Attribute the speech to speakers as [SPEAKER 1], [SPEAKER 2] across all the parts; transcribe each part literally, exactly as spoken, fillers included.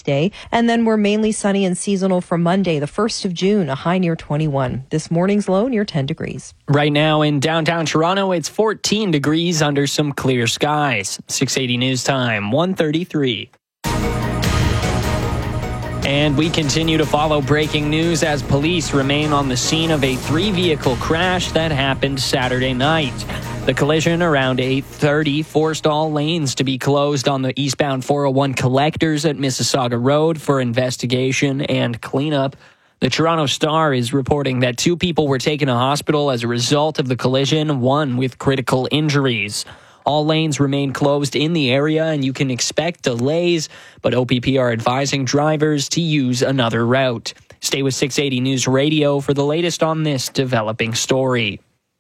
[SPEAKER 1] Wednesday. And then we're mainly sunny and seasonal from Monday, the first of June, a high near twenty-one. This morning's low near ten degrees.
[SPEAKER 2] Right now in downtown Toronto, it's fourteen degrees under some clear skies. six eighty News Time, one thirty-three. And we continue to follow breaking news as police remain on the scene of a three-vehicle crash that happened Saturday night. The collision around eight thirty forced all lanes to be closed on the eastbound four oh one collectors at Mississauga Road for investigation and cleanup. The Toronto Star is reporting that two people were taken to hospital as a result of the collision, one with critical injuries. All lanes remain closed in the area, and you can expect delays, but O P P are advising drivers to use another route. Stay with six eighty News Radio for the latest on this developing story.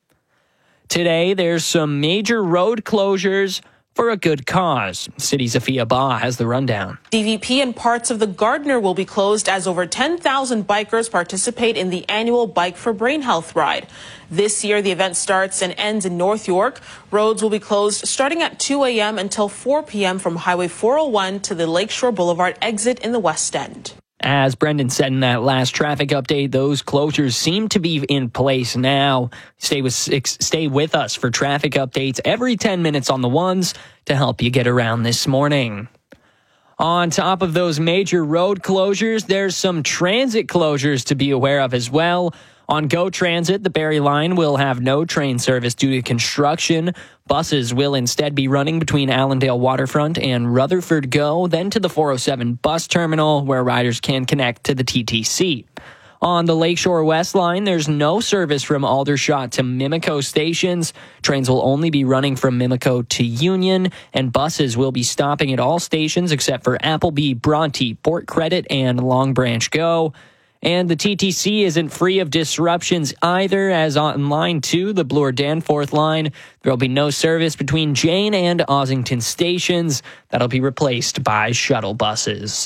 [SPEAKER 2] Today, there's some major road closures for a good cause. City's Afia Ba has the rundown.
[SPEAKER 3] D V P and parts of the Gardiner will be closed as over ten thousand bikers participate in the annual Bike for Brain Health ride. This year, the event starts and ends in North York. Roads will be closed starting at two a.m. until four p.m. from Highway four oh one to the Lakeshore Boulevard exit in the West End.
[SPEAKER 2] As Brendan said in that last traffic update, those closures seem to be in place now. Stay with stay with us for traffic updates every ten minutes on the ones to help you get around this morning. On top of those major road closures, there's some transit closures to be aware of as well. On GO Transit, the Barrie Line will have no train service due to construction. Buses will instead be running between Allendale Waterfront and Rutherford GO, then to the four oh seven bus terminal, where riders can connect to the T T C. On the Lakeshore West Line, there's no service from Aldershot to Mimico stations. Trains will only be running from Mimico to Union, and buses will be stopping at all stations except for Appleby, Bronte, Port Credit, and Long Branch GO. And the T T C isn't free of disruptions either, as on line two, the Bloor-Danforth line, there will be no service between Jane and Ossington stations. That'll be replaced by shuttle buses.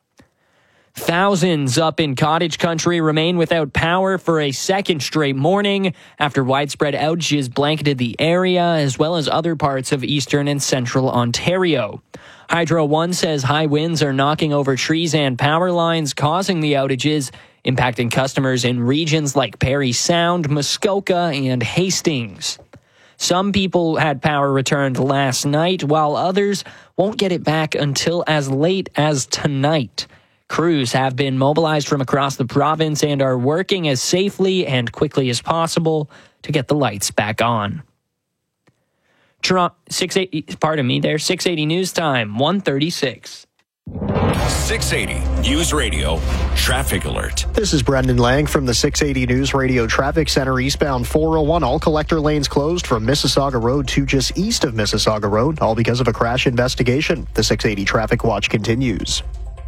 [SPEAKER 2] Thousands up in cottage country remain without power for a second straight morning after widespread outages blanketed the area as well as other parts of eastern and central Ontario. Hydro One says high winds are knocking over trees and power lines, causing the outages, impacting customers in regions like Parry Sound, Muskoka, and Hastings. Some people had power returned last night, while others won't get it back until as late as tonight. Crews have been mobilized from across the province and are working as safely and quickly as possible to get the lights back on. Toronto, six eighty, pardon me there, six eighty News Time, one thirty-six.
[SPEAKER 4] six eighty News Radio Traffic Alert.
[SPEAKER 5] This is Brendan Lang from the six eighty News Radio Traffic Center. Eastbound four oh one, all collector lanes closed from Mississauga Road to just east of Mississauga Road, all because of a crash investigation. The six eighty Traffic Watch continues.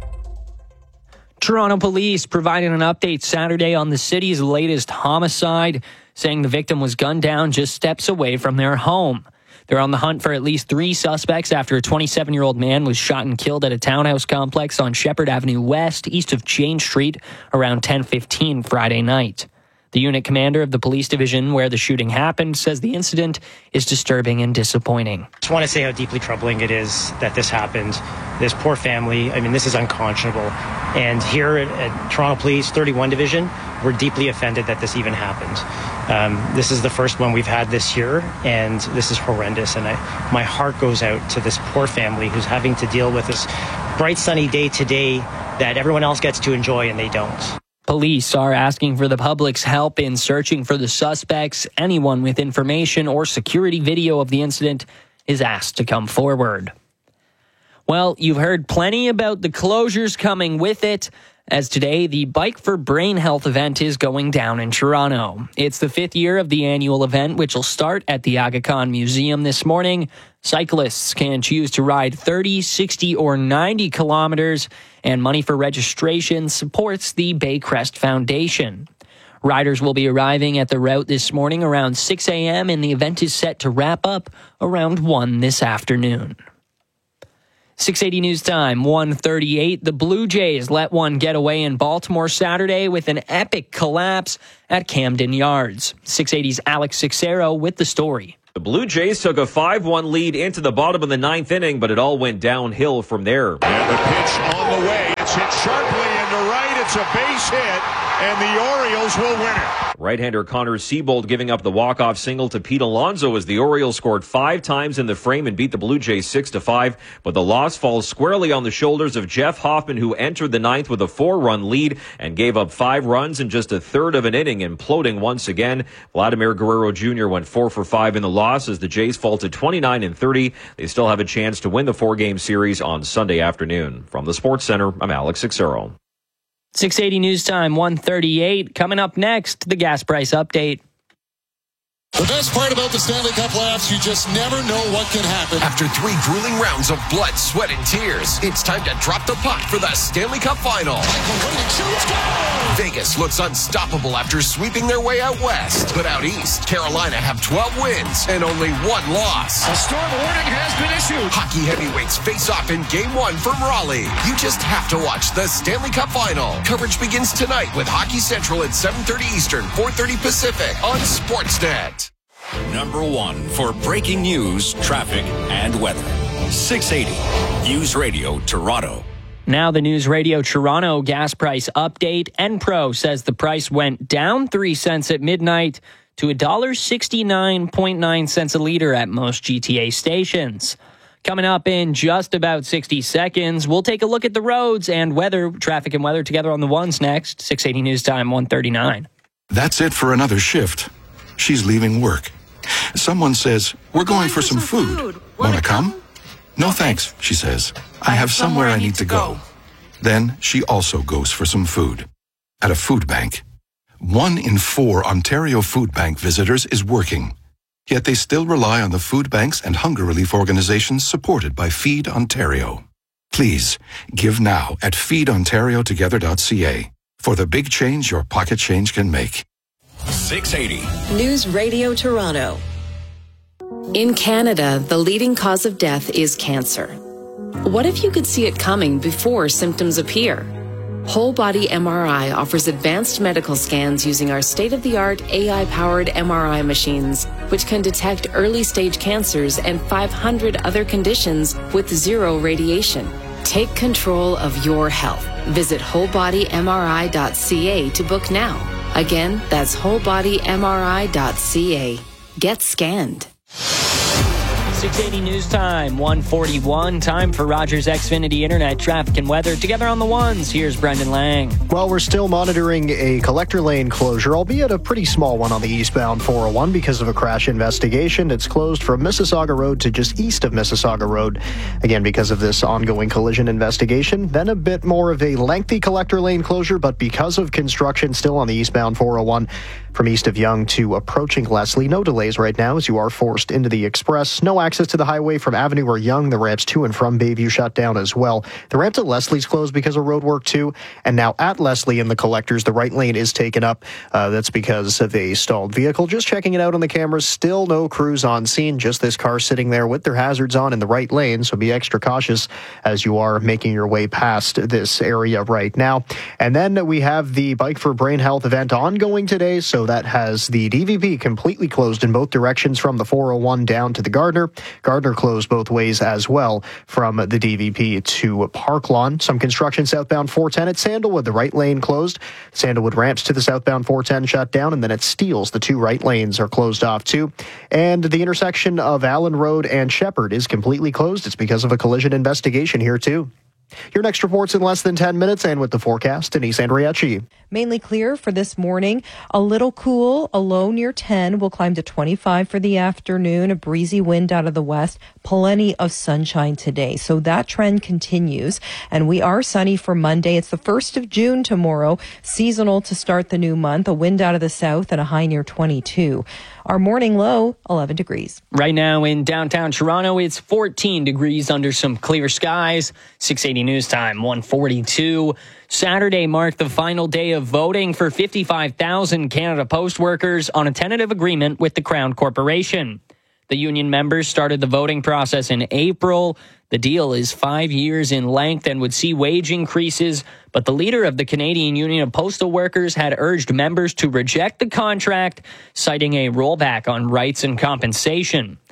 [SPEAKER 2] Toronto police provided an update Saturday on the city's latest homicide, saying the victim was gunned down just steps away from their home. They're on the hunt for at least three suspects after a twenty-seven-year-old man was shot and killed at a townhouse complex on Shepherd Avenue West, east of Jane Street, around ten fifteen Friday night. The unit commander of the police division where the shooting happened says the incident is disturbing and disappointing.
[SPEAKER 6] I just want to say how deeply troubling it is that this happened. This poor family, I mean, this is unconscionable. And here at, at Toronto Police thirty-one Division, we're deeply offended that this even happened. Um, this is the first one we've had this year, and this is horrendous. And I, my heart goes out to this poor family who's having to deal with this bright, sunny day today that everyone else gets to enjoy and they don't.
[SPEAKER 2] Police are asking for the public's help in searching for the suspects. Anyone with information or security video of the incident is asked to come forward. Well, you've heard plenty about the closures coming with it, as today the Bike for Brain Health event is going down in Toronto. It's the fifth year of the annual event, which will start at the Aga Khan Museum this morning. Cyclists can choose to ride thirty, sixty, or ninety kilometers, and money for registration supports the Baycrest Foundation. Riders will be arriving at the route this morning around six a.m., and the event is set to wrap up around one this afternoon. six eighty News Time, one thirty-eight. The Blue Jays let one get away in Baltimore Saturday with an epic collapse at Camden Yards. six eighty's Alex Sixero with the story.
[SPEAKER 7] The Blue Jays took a five one lead into the bottom of the ninth inning, but it all went downhill from there.
[SPEAKER 8] And the pitch on the way. It's a base hit, and the Orioles will win it.
[SPEAKER 7] Right-hander Connor Siebold giving up the walk-off single to Pete Alonso as the Orioles scored five times in the frame and beat the Blue Jays six to five. But the loss falls squarely on the shoulders of Jeff Hoffman, who entered the ninth with a four-run lead and gave up five runs in just a third of an inning, imploding once again. Vladimir Guerrero Junior went four for five in the loss as the Jays fall to twenty-nine and thirty. They still have a chance to win the four-game series on Sunday afternoon. From the Sports Center, I'm Alex Sixero.
[SPEAKER 2] six eighty News Time, one thirty-eight. Coming up next, the gas price update.
[SPEAKER 9] The best part about the Stanley Cup playoffs, you just never know what can happen.
[SPEAKER 10] After three grueling rounds of blood, sweat, and tears, it's time to drop the puck for the Stanley Cup Final. Vegas looks unstoppable after sweeping their way out west. But out east, Carolina have twelve wins and only one loss.
[SPEAKER 8] A storm warning has been issued.
[SPEAKER 10] Hockey heavyweights face off in Game one from Raleigh. You just have to watch the Stanley Cup Final. Coverage begins tonight with Hockey Central at seven thirty Eastern, four thirty Pacific on Sportsnet.
[SPEAKER 4] Number one for breaking news, traffic, and weather. six eighty News Radio Toronto.
[SPEAKER 2] Now the News Radio Toronto gas price update. Enpro says the price went down three cents at midnight to one dollar sixty-nine point nine cents a liter at most G T A stations. Coming up in just about sixty seconds, we'll take a look at the roads and weather, traffic and weather together on the ones next. six eighty News Time, one thirty-nine.
[SPEAKER 11] That's it for another shift. She's leaving work. Someone says, we're going for some food. Want to come? No thanks, she says. I have somewhere I need to go. Then she also goes for some food. At a food bank. One in four Ontario Food Bank visitors is working. Yet they still rely on the food banks and hunger relief organizations supported by Feed Ontario. Please, give now at feed ontario together dot c a for the big change your pocket change can make.
[SPEAKER 4] six eighty
[SPEAKER 12] News Radio Toronto. In Canada, the leading cause of death is cancer. What if you could see it coming before symptoms appear? Whole Body M R I offers advanced medical scans using our state-of-the-art A I-powered M R I machines, which can detect early-stage cancers and five hundred other conditions with zero radiation. Take control of your health. Visit whole body m r i dot c a to book now. Again, that's whole body m r i dot c a. Get scanned.
[SPEAKER 2] six eighty News Time, one forty-one. Time for Rogers Xfinity Internet traffic and weather. Together on the ones, here's Brendan Lang.
[SPEAKER 5] Well, we're still monitoring a collector lane closure, albeit a pretty small one on the eastbound four oh one because of a crash investigation. It's closed from Mississauga Road to just east of Mississauga Road, again, because of this ongoing collision investigation. Then a bit more of a lengthy collector lane closure, but because of construction still on the eastbound four oh one from east of Yonge to approaching Leslie. No delays right now as you are forced into the express. No access to the highway from Avenue or Yonge. The ramps to and from Bayview shut down as well. The ramp to Leslie's closed because of roadwork too. And now at Leslie in the collectors, the right lane is taken up. Uh, that's because of a stalled vehicle. Just checking it out on the cameras. Still no crews on scene. Just this car sitting there with their hazards on in the right lane. So be extra cautious as you are making your way past this area right now. And then we have the Bike for Brain Health event ongoing today. So that has the D V P completely closed in both directions from the four oh one down to the Gardner. Gardner closed both ways as well from the D V P to Park Lawn. Some construction southbound four ten at Sandalwood. The right lane closed. Sandalwood ramps to the southbound four ten shut down, and then at Steeles, the two right lanes are closed off too. And the intersection of Allen Road and Shepherd is completely closed. It's because of a collision investigation here too. Your next report's in less than ten minutes, and with the forecast, Denise Andriacci.
[SPEAKER 1] Mainly clear for this morning. A little cool, a low near ten. Will climb to twenty-five for the afternoon. A breezy wind out of the west. Plenty of sunshine today. So that trend continues. And we are sunny for Monday. It's the first of June tomorrow. Seasonal to start the new month. A wind out of the south and a high near twenty-two. Our morning low, eleven degrees.
[SPEAKER 2] Right now in downtown Toronto, it's fourteen degrees under some clear skies. six eighty News Time, one forty-two. Saturday marked the final day of voting for fifty-five thousand Canada Post workers on a tentative agreement with the Crown Corporation. The union members started the voting process in April. The deal is five years in length and would see wage increases, but the leader of the Canadian Union of Postal Workers had urged members to reject the contract, citing a rollback on rights and compensation.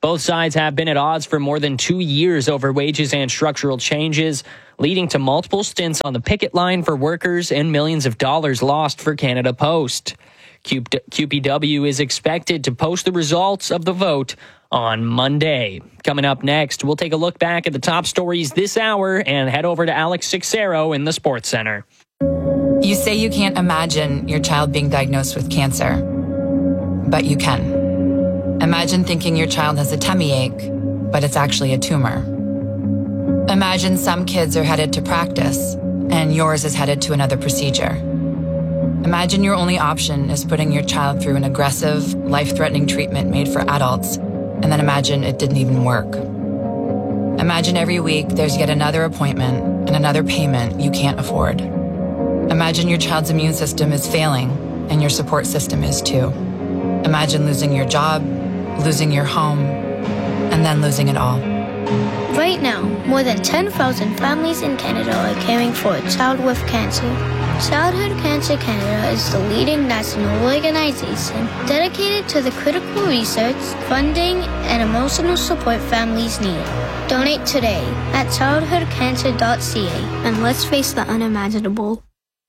[SPEAKER 2] Both sides have been at odds for more than two years over wages and structural changes, leading to multiple stints on the picket line for workers and millions of dollars lost for Canada Post. Q P W is expected to post the results of the vote on Monday. Coming up next, we'll take a look back at the top stories this hour and head over to Alex Sixero in the Sports Center.
[SPEAKER 13] You say you can't imagine your child being diagnosed with cancer, but you can. Imagine thinking your child has a tummy ache, but it's actually a tumor. Imagine some kids are headed to practice, and yours is headed to another procedure. Imagine your only option is putting your child through an aggressive, life-threatening treatment made for adults, and then imagine it didn't even work. Imagine every week there's yet another appointment and another payment you can't afford. Imagine your child's immune system is failing, and your support system is too. Imagine losing your job, losing your home, and then losing it all.
[SPEAKER 14] Right now, more than ten thousand families in Canada are caring for a child with cancer. Childhood Cancer Canada is the leading national organization dedicated to the critical research, funding, and emotional support families need. Donate today at childhood cancer dot c a and let's face the unimaginable.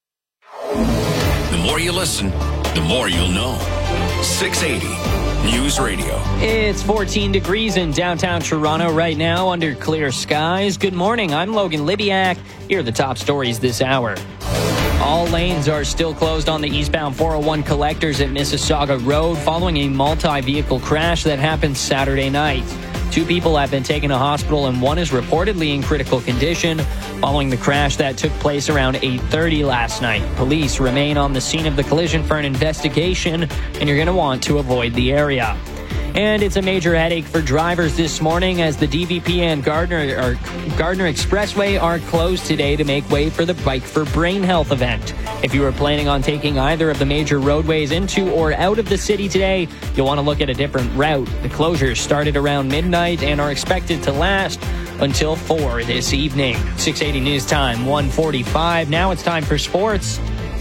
[SPEAKER 4] The more you listen, the more you'll know. six eighty News Radio.
[SPEAKER 2] It's fourteen degrees in downtown Toronto right now under clear skies. Good morning. I'm Logan Libiak. Here are the top stories this hour. All lanes are still closed on the eastbound four oh one collectors at Mississauga Road following a multi-vehicle crash that happened Saturday night. Two people have been taken to hospital and one is reportedly in critical condition following the crash that took place around eight thirty last night. Police remain on the scene of the collision for an investigation, and you're going to want to avoid the area. And it's a major headache for drivers this morning as the D V P and Gardner, or Gardner Expressway are closed today to make way for the Bike for Brain Health event. If you were planning on taking either of the major roadways into or out of the city today, you'll want to look at a different route. The closures started around midnight and are expected to last until four this evening. six eighty News Time, one forty-five. Now it's time for sports.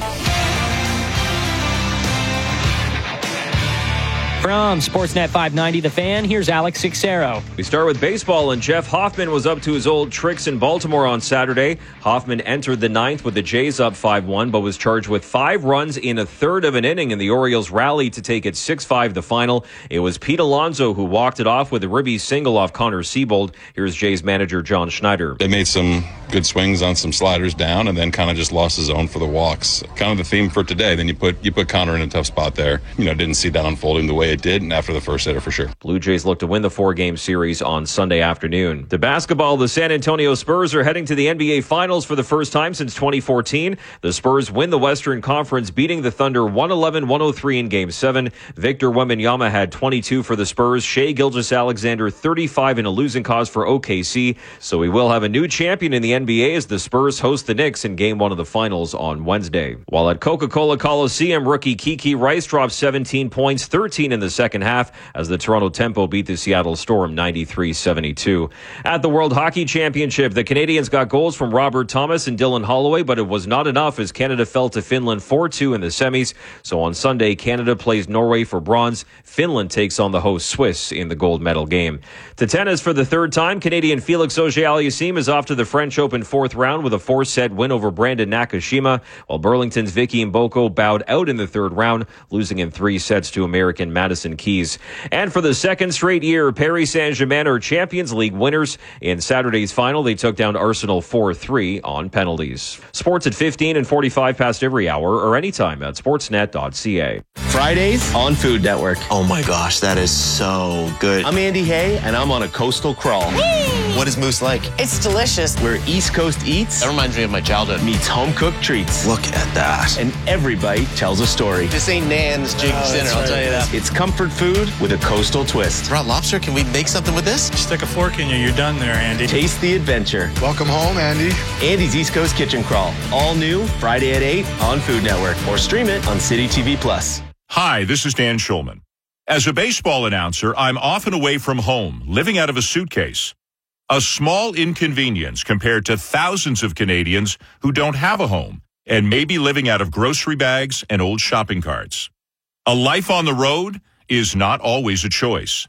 [SPEAKER 2] From Sportsnet five ninety The Fan, here's Alex Sixero.
[SPEAKER 7] We start with baseball, and Jeff Hoffman was up to his old tricks in Baltimore on Saturday. Hoffman entered the ninth with the Jays up five one, but was charged with five runs in a third of an inning, and the Orioles rallied to take it six five the final. It was Pete Alonso who walked it off with a ribby single off Connor Siebold. Here's Jays manager John Schneider.
[SPEAKER 15] They made some good swings on some sliders down and then kind of just lost his zone for the walks. Kind of the theme for today. Then you put you put Connor in a tough spot there. You know, didn't see that unfolding the way it did, and after the first hitter for sure.
[SPEAKER 7] Blue Jays look to win the four-game series on Sunday afternoon. To basketball, the San Antonio Spurs are heading to the N B A Finals for the first time since twenty fourteen. The Spurs win the Western Conference, beating the Thunder one eleven one oh three in Game seven. Victor Wembanyama had twenty-two for the Spurs. Shai Gilgeous-Alexander thirty-five in a losing cause for O K C. So we will have a new champion in the N B A as the Spurs host the Knicks in Game one of the Finals on Wednesday. While at Coca-Cola Coliseum, rookie Kiki Rice dropped seventeen points, thirteen in the second half, as the Toronto Tempo beat the Seattle Storm ninety-three seventy-two. At the World Hockey Championship, the Canadians got goals from Robert Thomas and Dylan Holloway, but it was not enough as Canada fell to Finland four two in the semis. So on Sunday, Canada plays Norway for bronze. Finland takes on the host Swiss in the gold medal game. To tennis for the third time, Canadian Felix Auger-Aliassime is off to the French Open fourth round with a four-set win over Brandon Nakashima, while Burlington's Vicky Mboko bowed out in the third round, losing in three sets to American Madison Keys. And for the second straight year, Paris Saint-Germain are Champions League winners. In Saturday's final, they took down Arsenal four three on penalties. Sports at fifteen and forty-five past every hour or anytime at sportsnet dot c a.
[SPEAKER 16] Fridays on Food Network. Oh my gosh, that is so good. I'm Andy Hay, and I'm on a coastal crawl. Whee! What is Moose like?
[SPEAKER 17] It's delicious.
[SPEAKER 16] Where East Coast eats.
[SPEAKER 17] That reminds me of my childhood.
[SPEAKER 16] Meets home-cooked treats. Look at that. And every bite tells a story.
[SPEAKER 17] This ain't Nan's Jig's oh, dinner, I'll right. tell you that.
[SPEAKER 16] It's comfort food with a coastal twist.
[SPEAKER 17] Brought lobster, can we make something with this?
[SPEAKER 18] Stick a fork in you, you're done there, Andy.
[SPEAKER 16] Taste the adventure.
[SPEAKER 8] Welcome home, Andy.
[SPEAKER 16] Andy's East Coast Kitchen Crawl. All new, Friday at eight on Food Network. Or stream it on City T V Plus.
[SPEAKER 8] Hi, this is Dan Schulman. As a baseball announcer, I'm often away from home, living out of a suitcase. A small inconvenience compared to thousands of Canadians who don't have a home and may be living out of grocery bags and old shopping carts. A life on the road is not always a choice.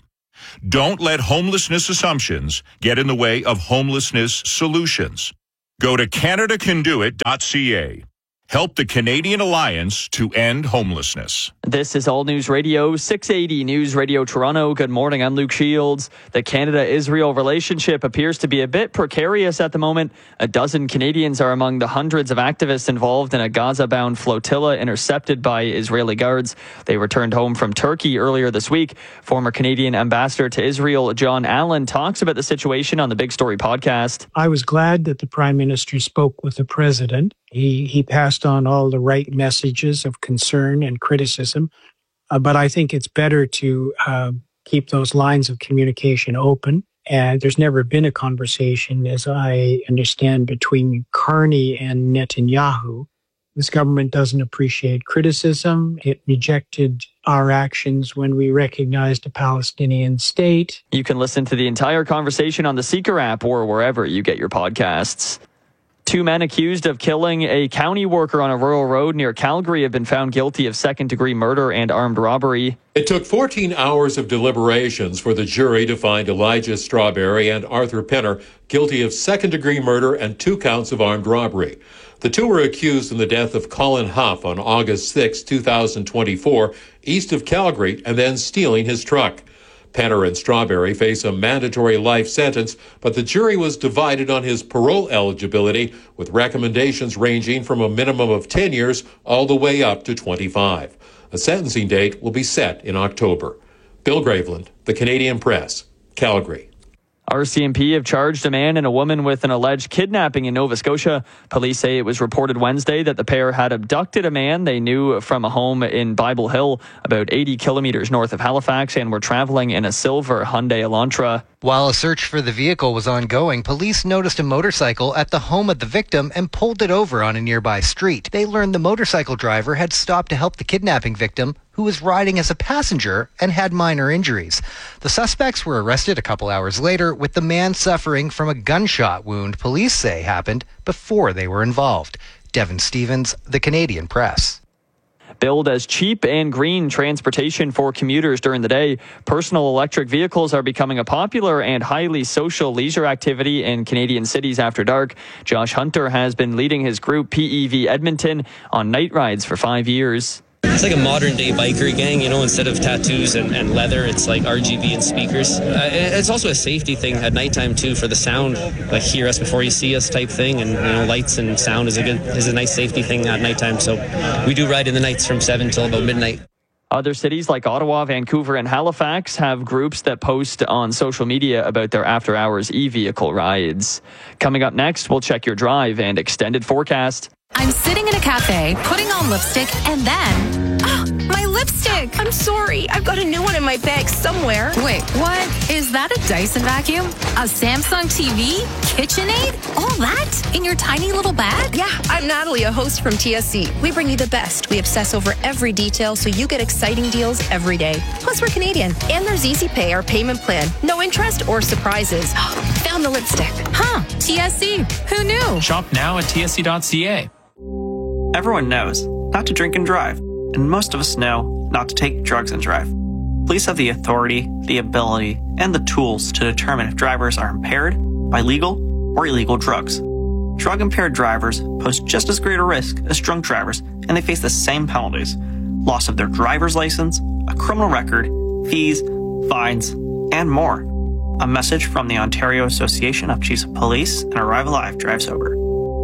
[SPEAKER 8] Don't let homelessness assumptions get in the way of homelessness solutions. Go to Canada Can Do It dot C A. Help the Canadian Alliance to end homelessness.
[SPEAKER 2] This is All News Radio, six eighty News Radio Toronto. Good morning, I'm Luke Shields. The Canada-Israel relationship appears to be a bit precarious at the moment. A dozen Canadians are among the hundreds of activists involved in a Gaza-bound flotilla intercepted by Israeli guards. They returned home from Turkey earlier this week. Former Canadian ambassador to Israel, John Allen, talks about the situation on the Big Story podcast.
[SPEAKER 19] I was glad that the Prime Minister spoke with the President. He he passed on all the right messages of concern and criticism. Uh, but I think it's better to uh, keep those lines of communication open. And there's never been a conversation, as I understand, between Carney and Netanyahu. This government doesn't appreciate criticism. It rejected our actions when we recognized a Palestinian state.
[SPEAKER 2] You can listen to the entire conversation on the Seeker app or wherever you get your podcasts. Two men accused of killing a county worker on a rural road near Calgary have been found guilty of second-degree murder and armed robbery.
[SPEAKER 20] It took fourteen hours of deliberations for the jury to find Elijah Strawberry and Arthur Penner guilty of second-degree murder and two counts of armed robbery. The two were accused in the death of Colin Huff on August sixth, two thousand twenty-four, east of Calgary, and then stealing his truck. Penner and Strawberry face a mandatory life sentence, but the jury was divided on his parole eligibility, with recommendations ranging from a minimum of ten years all the way up to twenty-five. A sentencing date will be set in October. Bill Graveland, The Canadian Press, Calgary.
[SPEAKER 2] R C M P have charged a man and a woman with an alleged kidnapping in Nova Scotia. Police say it was reported Wednesday that the pair had abducted a man they knew from a home in Bible Hill, about eighty kilometers north of Halifax, and were traveling in a silver Hyundai Elantra.
[SPEAKER 21] While a search for the vehicle was ongoing, police noticed a motorcycle at the home of the victim and pulled it over on a nearby street. They learned the motorcycle driver had stopped to help the kidnapping victim, who was riding as a passenger and had minor injuries. The suspects were arrested a couple hours later, with the man suffering from a gunshot wound police say happened before they were involved. Devin Stevens, The Canadian Press.
[SPEAKER 2] Billed as cheap and green transportation for commuters during the day, personal electric vehicles are becoming a popular and highly social leisure activity in Canadian cities after dark. Josh Hunter has been leading his group P E V Edmonton on night rides for five years.
[SPEAKER 22] It's like a modern day biker gang, you know, instead of tattoos and, and leather, it's like R G B and speakers. Uh, it's also a safety thing at nighttime too, for the sound, like hear us before you see us type thing, and you know, lights and sound is a good is a nice safety thing at nighttime. So we do ride in the nights from seven till about midnight.
[SPEAKER 2] Other cities like Ottawa, Vancouver, and Halifax have groups that post on social media about their after-hours e-vehicle rides. Coming up next, we'll check your drive and extended forecast.
[SPEAKER 23] I'm sitting in a cafe, putting on lipstick, and then... Oh, my lipstick! I'm sorry. I've got a new one in my bag somewhere. Wait, what? Is that a Dyson vacuum? A Samsung T V? KitchenAid? All that? In your tiny little bag? Yeah, I'm Natalie, a host from T S C. We bring you the best. We obsess over every detail so you get exciting deals every day. Plus, we're Canadian. And there's Easy Pay, our payment plan. No interest or surprises. Found the lipstick. Huh, T S C. Who knew?
[SPEAKER 24] Shop now at T S C dot C A.
[SPEAKER 25] Everyone knows not to drink and drive, and most of us know not to take drugs and drive. Police have the authority, the ability, and the tools to determine if drivers are impaired by legal or illegal drugs. Drug-impaired drivers pose just as great a risk as drunk drivers, and they face the same penalties: loss of their driver's license, a criminal record, fees, fines, and more. A message from the Ontario Association of Chiefs of Police and Arrive Alive Drive Sober.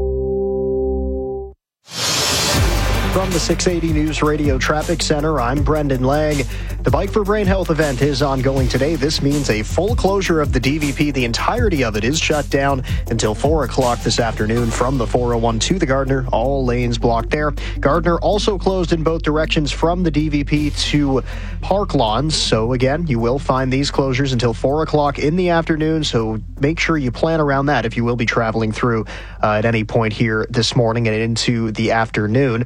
[SPEAKER 5] From the six eighty News Radio Traffic Center, I'm Brendan Lang. The Bike for Brain Health event is ongoing today. This means a full closure of the D V P. The entirety of it is shut down until four o'clock this afternoon from the four oh one to the Gardiner. All lanes blocked there. Gardiner also closed in both directions from the D V P to Park Lawns. So again, you will find these closures until four o'clock in the afternoon. So make sure you plan around that if you will be traveling through uh, at any point here this morning and into the afternoon. There's a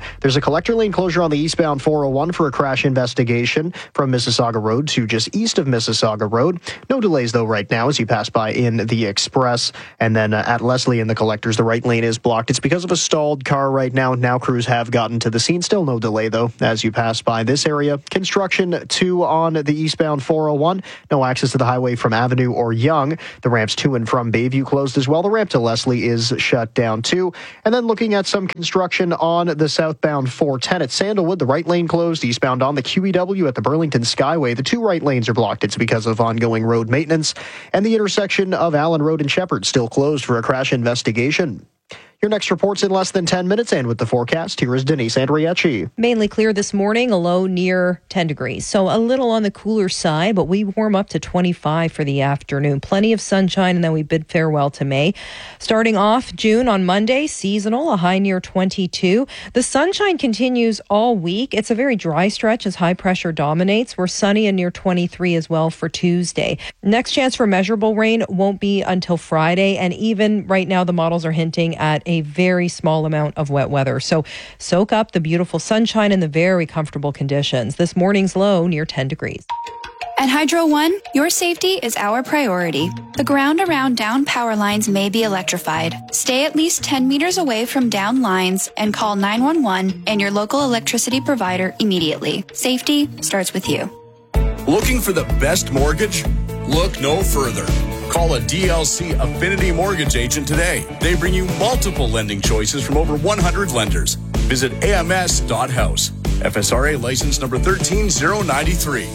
[SPEAKER 5] collector lane closure on the eastbound four oh one for a crash investigation from Mississauga Road to just east of Mississauga Road. No delays, though, right now as you pass by in the Express. And then uh, at Leslie in the collectors, the right lane is blocked. It's because of a stalled car right now. Now crews have gotten to the scene. Still no delay, though, as you pass by this area. Construction, too, on the eastbound four oh one. No access to the highway from Avenue or Yonge. The ramps to and from Bayview closed as well. The ramp to Leslie is shut down, too. And then looking at some construction on the southbound four ten at Sandalwood, the right lane closed. Eastbound on the Q E W at the Burlington Skyway, the two right lanes are blocked. It's because of ongoing road maintenance. And the intersection of Allen Road and Shepherd still closed for a crash investigation. Your next report's in less than ten minutes, and with the forecast, here is Denise Andriachi.
[SPEAKER 1] Mainly clear this morning, a low near ten degrees. So a little on the cooler side, but we warm up to twenty-five for the afternoon. Plenty of sunshine, and then we bid farewell to May. Starting off June on Monday, seasonal, a high near twenty-two. The sunshine continues all week. It's a very dry stretch as high pressure dominates. We're sunny and near twenty-three as well for Tuesday. Next chance for measurable rain won't be until Friday, and even right now the models are hinting at a very small amount of wet weather. So soak up the beautiful sunshine and the very comfortable conditions. This morning's low near ten degrees.
[SPEAKER 3] At Hydro One, your safety is our priority. The ground around down power lines may be electrified. Stay at least ten meters away from down lines and call nine one one and your local electricity provider immediately. Safety starts with you.
[SPEAKER 6] Looking for the best mortgage? Look no further. Call a D L C Affinity Mortgage agent today. They bring you multiple lending choices from over one hundred lenders. Visit A M S dot house. F S R A license number one three zero nine three.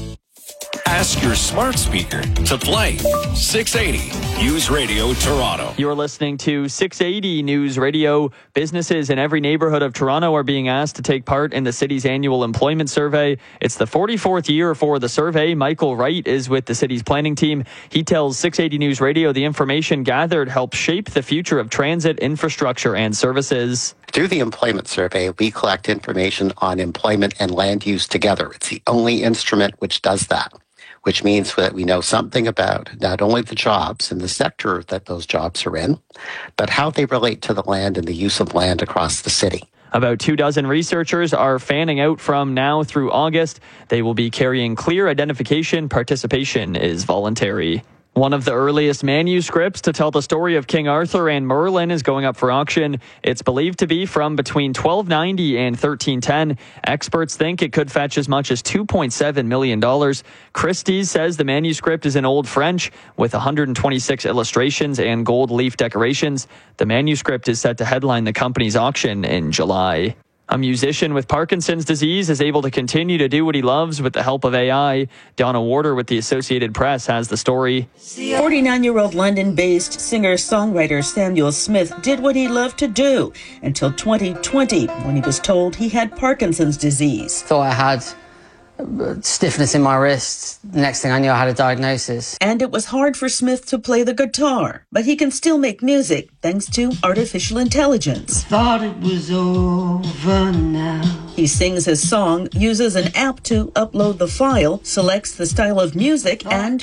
[SPEAKER 4] Ask your smart speaker to play six eighty News Radio Toronto.
[SPEAKER 2] You're listening to six eighty News Radio. Businesses in every neighborhood of Toronto are being asked to take part in the city's annual employment survey. It's the forty-fourth year for the survey. Michael Wright is with the city's planning team. He tells six eighty News Radio the information gathered helps shape the future of transit, infrastructure, and services.
[SPEAKER 9] Through the employment survey, we collect information on employment and land use together. It's the only instrument which does that, which means that we know something about not only the jobs and the sector that those jobs are in, but how they relate to the land and the use of land across the city.
[SPEAKER 2] About two dozen researchers are fanning out from now through August. They will be carrying clear identification. Participation is voluntary. One of the earliest manuscripts to tell the story of King Arthur and Merlin is going up for auction. It's believed to be from between twelve ninety and thirteen ten. Experts think it could fetch as much as two point seven million dollars. Christie's says the manuscript is in Old French with one hundred twenty-six illustrations and gold leaf decorations. The manuscript is set to headline the company's auction in July. A musician with Parkinson's disease is able to continue to do what he loves with the help of A I. Donna Warder with the Associated Press has the story.
[SPEAKER 10] forty-nine-year-old London-based singer-songwriter Samuel Smith did what he loved to do until twenty twenty when he was told he had Parkinson's disease.
[SPEAKER 11] Thought I had stiffness in my wrist. The next thing I knew, I had a diagnosis.
[SPEAKER 10] And it was hard for Smith to play the guitar, but he can still make music thanks to artificial intelligence.
[SPEAKER 26] Thought it was over now.
[SPEAKER 10] He sings his song, uses an app to upload the file, selects the style of music, and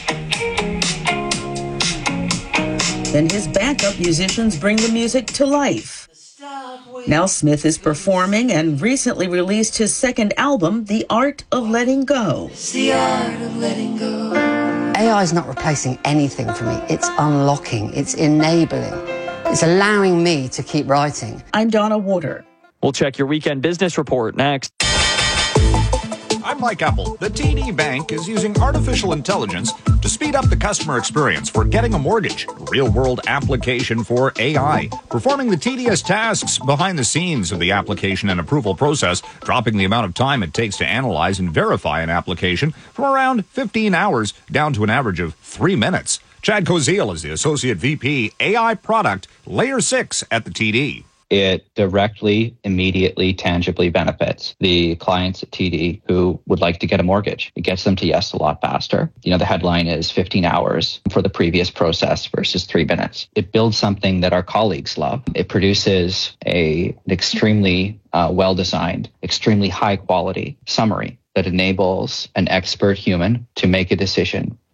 [SPEAKER 10] then his backup musicians bring the music to life. Now Smith is performing and recently released his second album, The Art of Letting Go.
[SPEAKER 26] It's the art of letting go.
[SPEAKER 11] A I is not replacing anything for me. It's unlocking. It's enabling. It's allowing me to keep writing.
[SPEAKER 10] I'm Donna Warder.
[SPEAKER 2] We'll check your weekend business report next.
[SPEAKER 27] I'm Mike Apple. The T D Bank is using artificial intelligence to speed up the customer experience for getting a mortgage. A real-world application for A I, performing the tedious tasks behind the scenes of the application and approval process, dropping the amount of time it takes to analyze and verify an application from around fifteen hours down to an average of three minutes. Chad Koziel is the Associate V P, A I Product, Layer six at the T D.
[SPEAKER 28] It directly, immediately, tangibly benefits the clients at T D who would like to get a mortgage. It gets them to yes a lot faster. You know, the headline is fifteen hours for the previous process versus three minutes. It builds something that our colleagues love. It produces a, an extremely uh, well-designed, extremely high-quality summary that enables an expert human to make a decision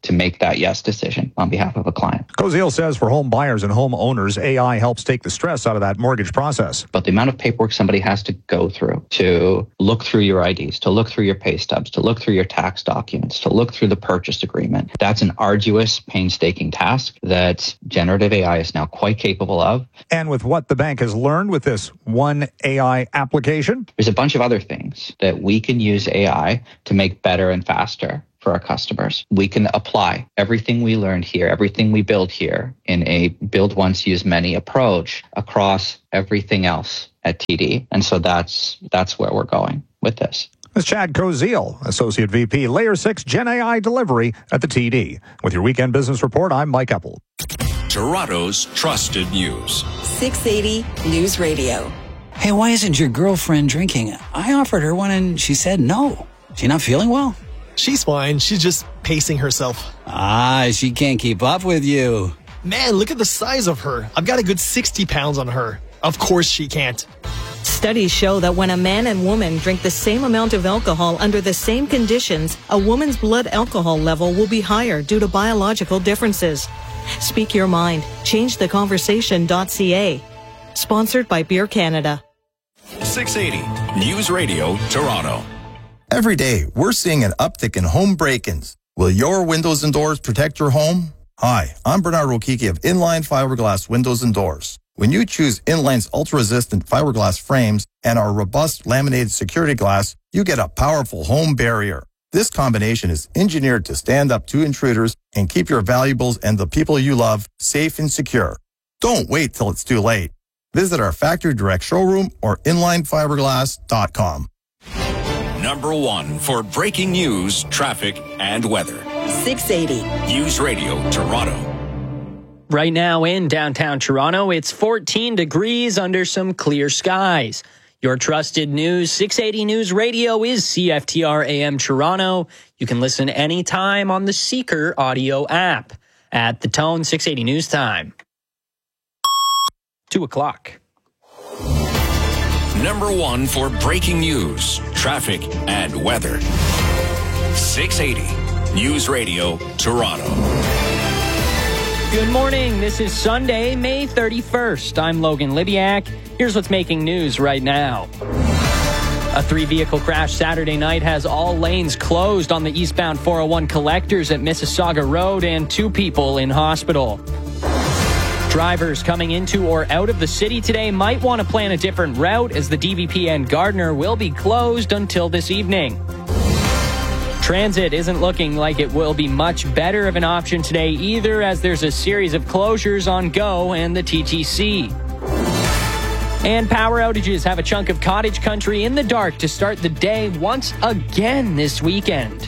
[SPEAKER 21] to make that yes decision on behalf of a client.
[SPEAKER 27] Koziel says for home buyers and home owners, A I helps take the stress out of that mortgage process.
[SPEAKER 21] But the amount of paperwork somebody has to go through to look through your I Ds, to look through your pay stubs, to look through your tax documents, to look through the purchase agreement, that's an arduous, painstaking task that generative A I is now quite capable of.
[SPEAKER 27] And with what the bank has learned with this one A I application,
[SPEAKER 21] there's a bunch of other things that we can use A I to make better and faster for our customers. We can apply everything we learned here, everything we build here in a build once, use many approach across everything else at T D. And so that's that's where we're going with this.
[SPEAKER 27] That's Chad Koziel, Associate V P, Layer six Gen A I Delivery at the T D. With your Weekend Business Report, I'm Mike Eppel.
[SPEAKER 4] Toronto's trusted news.
[SPEAKER 7] six eighty News Radio.
[SPEAKER 12] Hey, why isn't your girlfriend drinking? I offered her one and she said no. She not feeling well?
[SPEAKER 13] She's fine. She's just pacing herself.
[SPEAKER 12] Ah, she can't keep up with you.
[SPEAKER 13] Man, look at the size of her. I've got a good sixty pounds on her. Of course she can't.
[SPEAKER 14] Studies show that when a man and woman drink the same amount of alcohol under the same conditions, a woman's blood alcohol level will be higher due to biological differences. Speak your mind. change the conversation dot c a. Sponsored by Beer Canada.
[SPEAKER 4] six eighty News Radio, Toronto.
[SPEAKER 15] Every day, we're seeing an uptick in home break-ins. Will your windows and doors protect your home? Hi, I'm Bernard Rokiki of Inline Fiberglass Windows and Doors. When you choose Inline's ultra-resistant fiberglass frames and our robust laminated security glass, you get a powerful home barrier. This combination is engineered to stand up to intruders and keep your valuables and the people you love safe and secure. Don't wait till it's too late. Visit our factory direct showroom or inline fiberglass dot com.
[SPEAKER 4] Number one for breaking news, traffic, and weather.
[SPEAKER 7] six eighty
[SPEAKER 4] News Radio, Toronto.
[SPEAKER 2] Right now in downtown Toronto, it's fourteen degrees under some clear skies. Your trusted news, six eighty News Radio is C F T R A M Toronto. You can listen anytime on the Seeker audio app. At the tone, six eighty News Time. Two o'clock.
[SPEAKER 4] Number one for breaking news, traffic, and weather. six eighty News Radio, Toronto.
[SPEAKER 2] Good morning. This is Sunday, May thirty-first. I'm Logan Libiak. Here's what's making news right now. A three-vehicle crash Saturday night has all lanes closed on the eastbound four oh one collectors at Mississauga Road and two people in hospital. Drivers coming into or out of the city today might want to plan a different route as the D V P and Gardner will be closed until this evening. Transit isn't looking like it will be much better of an option today either, as there's a series of closures on GO and the T T C. And power outages have a chunk of cottage country in the dark to start the day once again this weekend.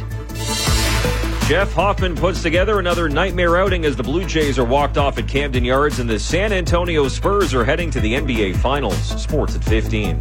[SPEAKER 16] Jeff Hoffman puts together another nightmare outing as the Blue Jays are walked off at Camden Yards and the San Antonio Spurs are heading to the N B A Finals. Sports at fifteen.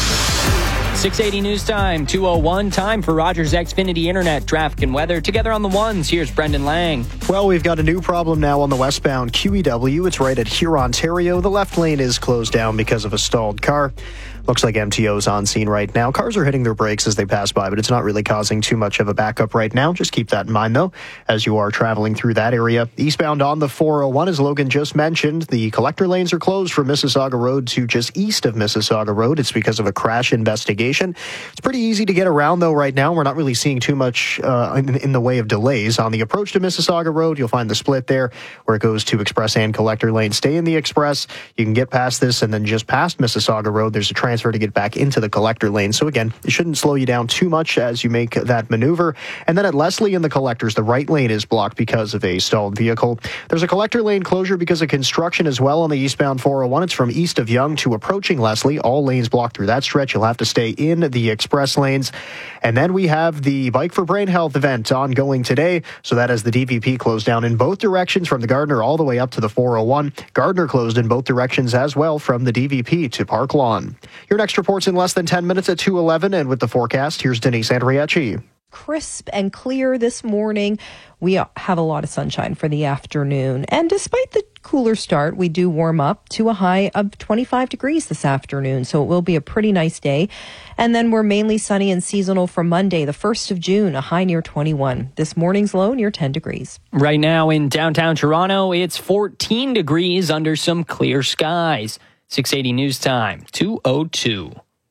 [SPEAKER 2] six eighty News Time, two oh one, time for Rogers Xfinity Internet, traffic and weather. Together on the ones, here's Brendan Lang.
[SPEAKER 5] Well, we've got a new problem now on the westbound Q E W. It's right at Huron, Ontario. The left lane is closed down because of a stalled car. Looks like M T O's on scene right now. Cars are hitting their brakes as they pass by, but it's not really causing too much of a backup right now. Just keep that in mind, though, as you are traveling through that area. Eastbound on the four oh one, as Logan just mentioned, the collector lanes are closed from Mississauga Road to just east of Mississauga Road. It's because of a crash investigation. It's pretty easy to get around, though, right now. We're not really seeing too much uh, in, in the way of delays. On the approach to Mississauga Road, you'll find the split there where it goes to express and collector lane. Stay in the express. You can get past this, and then just past Mississauga Road, there's a transfer to get back into the collector lane. So again, it shouldn't slow you down too much as you make that maneuver. And then at Leslie in the collectors, the right lane is blocked because of a stalled vehicle. There's a collector lane closure because of construction as well on the eastbound four oh one. It's from east of Yonge to approaching Leslie. All lanes blocked through that stretch. You'll have to stay in the express lanes. And then we have the Bike for Brain Health event ongoing today. So that has the D V P closed down in both directions from the Gardner all the way up to the four oh one. Gardner closed in both directions as well from the D V P to Park Lawn. Your next report's in less than ten minutes at two eleven, and with the forecast, here's Denise Andriachi.
[SPEAKER 1] Crisp and clear this morning. We have a lot of sunshine for the afternoon. And despite the cooler start. We do warm up to a high of twenty-five degrees this afternoon, so it will be a pretty nice day. And then we're mainly sunny and seasonal for Monday, the first of June, a high near twenty-one. This morning's low near ten degrees.
[SPEAKER 2] Right now in downtown Toronto, it's fourteen degrees under some clear skies. six eighty News Time, two oh two.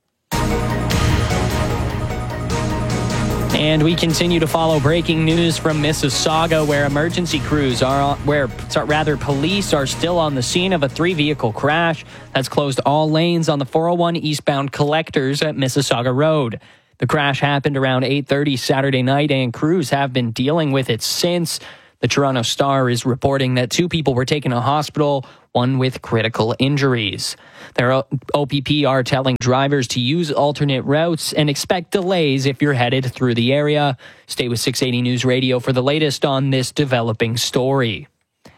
[SPEAKER 2] And we continue to follow breaking news from Mississauga, where emergency crews are, where rather police are still on the scene of a three-vehicle crash that's closed all lanes on the four oh one eastbound collectors at Mississauga Road. The crash happened around eight thirty Saturday night, and crews have been dealing with it since. The Toronto Star is reporting that two people were taken to hospital, one with critical injuries. Their O P P are telling drivers to use alternate routes and expect delays if you're headed through the area. Stay with six eighty News Radio for the latest on this developing story.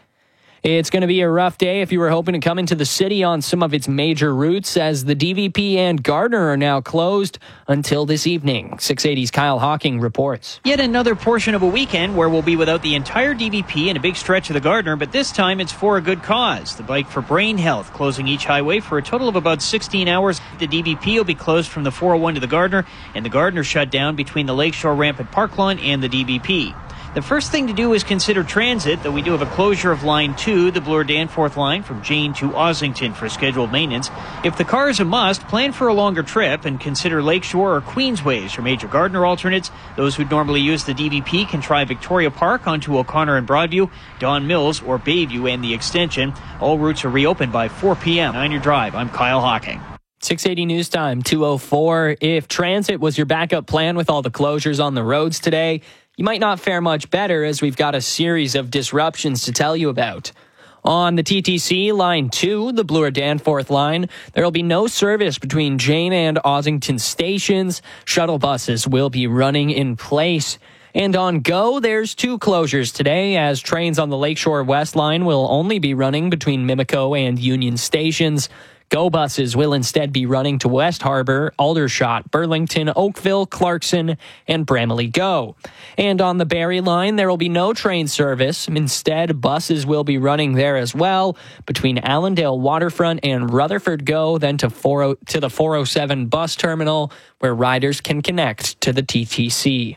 [SPEAKER 2] It's going to be a rough day if you were hoping to come into the city on some of its major routes, as the D V P and Gardiner are now closed until this evening. six eighty's Kyle Hawking reports.
[SPEAKER 8] Yet another portion of a weekend where we'll be without the entire D V P and a big stretch of the Gardiner, but this time it's for a good cause. The Bike for Brain Health closing each highway for a total of about sixteen hours. The D V P will be closed from the four oh one to the Gardiner, and the Gardiner shut down between the Lakeshore Ramp at Parklawn and the D V P. The first thing to do is consider transit, though we do have a closure of Line two, the Bloor-Danforth line from Jane to Ossington for scheduled maintenance. If the car is a must, plan for a longer trip and consider Lakeshore or Queensways for major Gardiner alternates. Those who normally use the D V P can try Victoria Park onto O'Connor and Broadview, Don Mills or Bayview and the extension. All routes are reopened by four p.m. On your drive, I'm Kyle Hawking.
[SPEAKER 2] six eighty News Time, two oh four. If transit was your backup plan with all the closures on the roads today, you might not fare much better, as we've got a series of disruptions to tell you about. On the T T C, Line two, the Bloor-Danforth line, there will be no service between Jane and Ossington stations. Shuttle buses will be running in place. And on GO, there's two closures today, as trains on the Lakeshore West line will only be running between Mimico and Union stations. GO buses will instead be running to West Harbour, Aldershot, Burlington, Oakville, Clarkson, and Bramalea GO. And on the Barrie line, there will be no train service. Instead, buses will be running there as well, between Allendale Waterfront and Rutherford GO, then to, four, to the four oh seven bus terminal, where riders can connect to the T T C.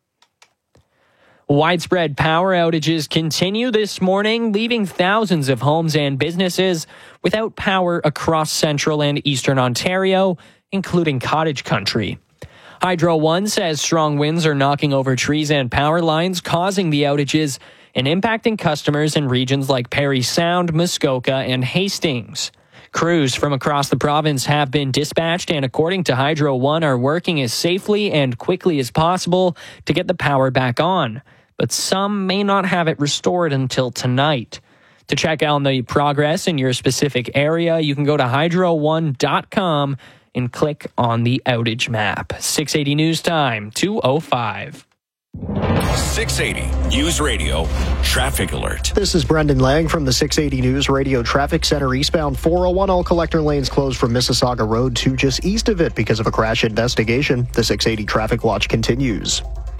[SPEAKER 2] Widespread power outages continue this morning, leaving thousands of homes and businesses without power across central and eastern Ontario, including cottage country. Hydro One says strong winds are knocking over trees and power lines, causing the outages and impacting customers in regions like Parry Sound, Muskoka, and Hastings. Crews from across the province have been dispatched and, according to Hydro One, are working as safely and quickly as possible to get the power back on. But some may not have it restored until tonight. To check out the progress in your specific area, you can go to hydro one dot com and click on the outage map. six eighty News Time, two oh five.
[SPEAKER 4] six eighty News Radio Traffic Alert.
[SPEAKER 5] This is Brendan Lang from the six eighty News Radio Traffic Center. Eastbound four oh one, all collector lanes closed from Mississauga Road to just east of it because of a crash investigation. The six eighty Traffic Watch continues.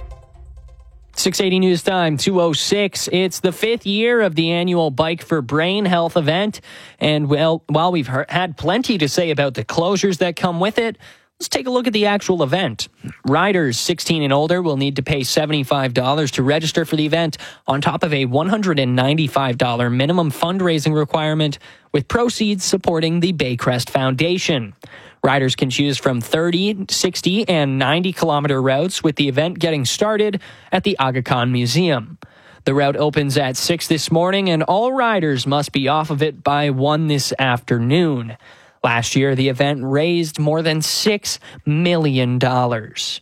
[SPEAKER 2] six eighty News Time, two oh six. It's the fifth year of the annual Bike for Brain Health event. And well, while we've heard, had plenty to say about the closures that come with it, let's take a look at the actual event. Riders sixteen and older will need to pay seventy-five dollars to register for the event, on top of a one hundred ninety-five dollars minimum fundraising requirement, with proceeds supporting the Baycrest Foundation. Riders can choose from thirty, sixty, and ninety kilometer routes, with the event getting started at the Aga Khan Museum. The route opens at six this morning, and all riders must be off of it by one this afternoon. Last year, the event raised more than six million dollars.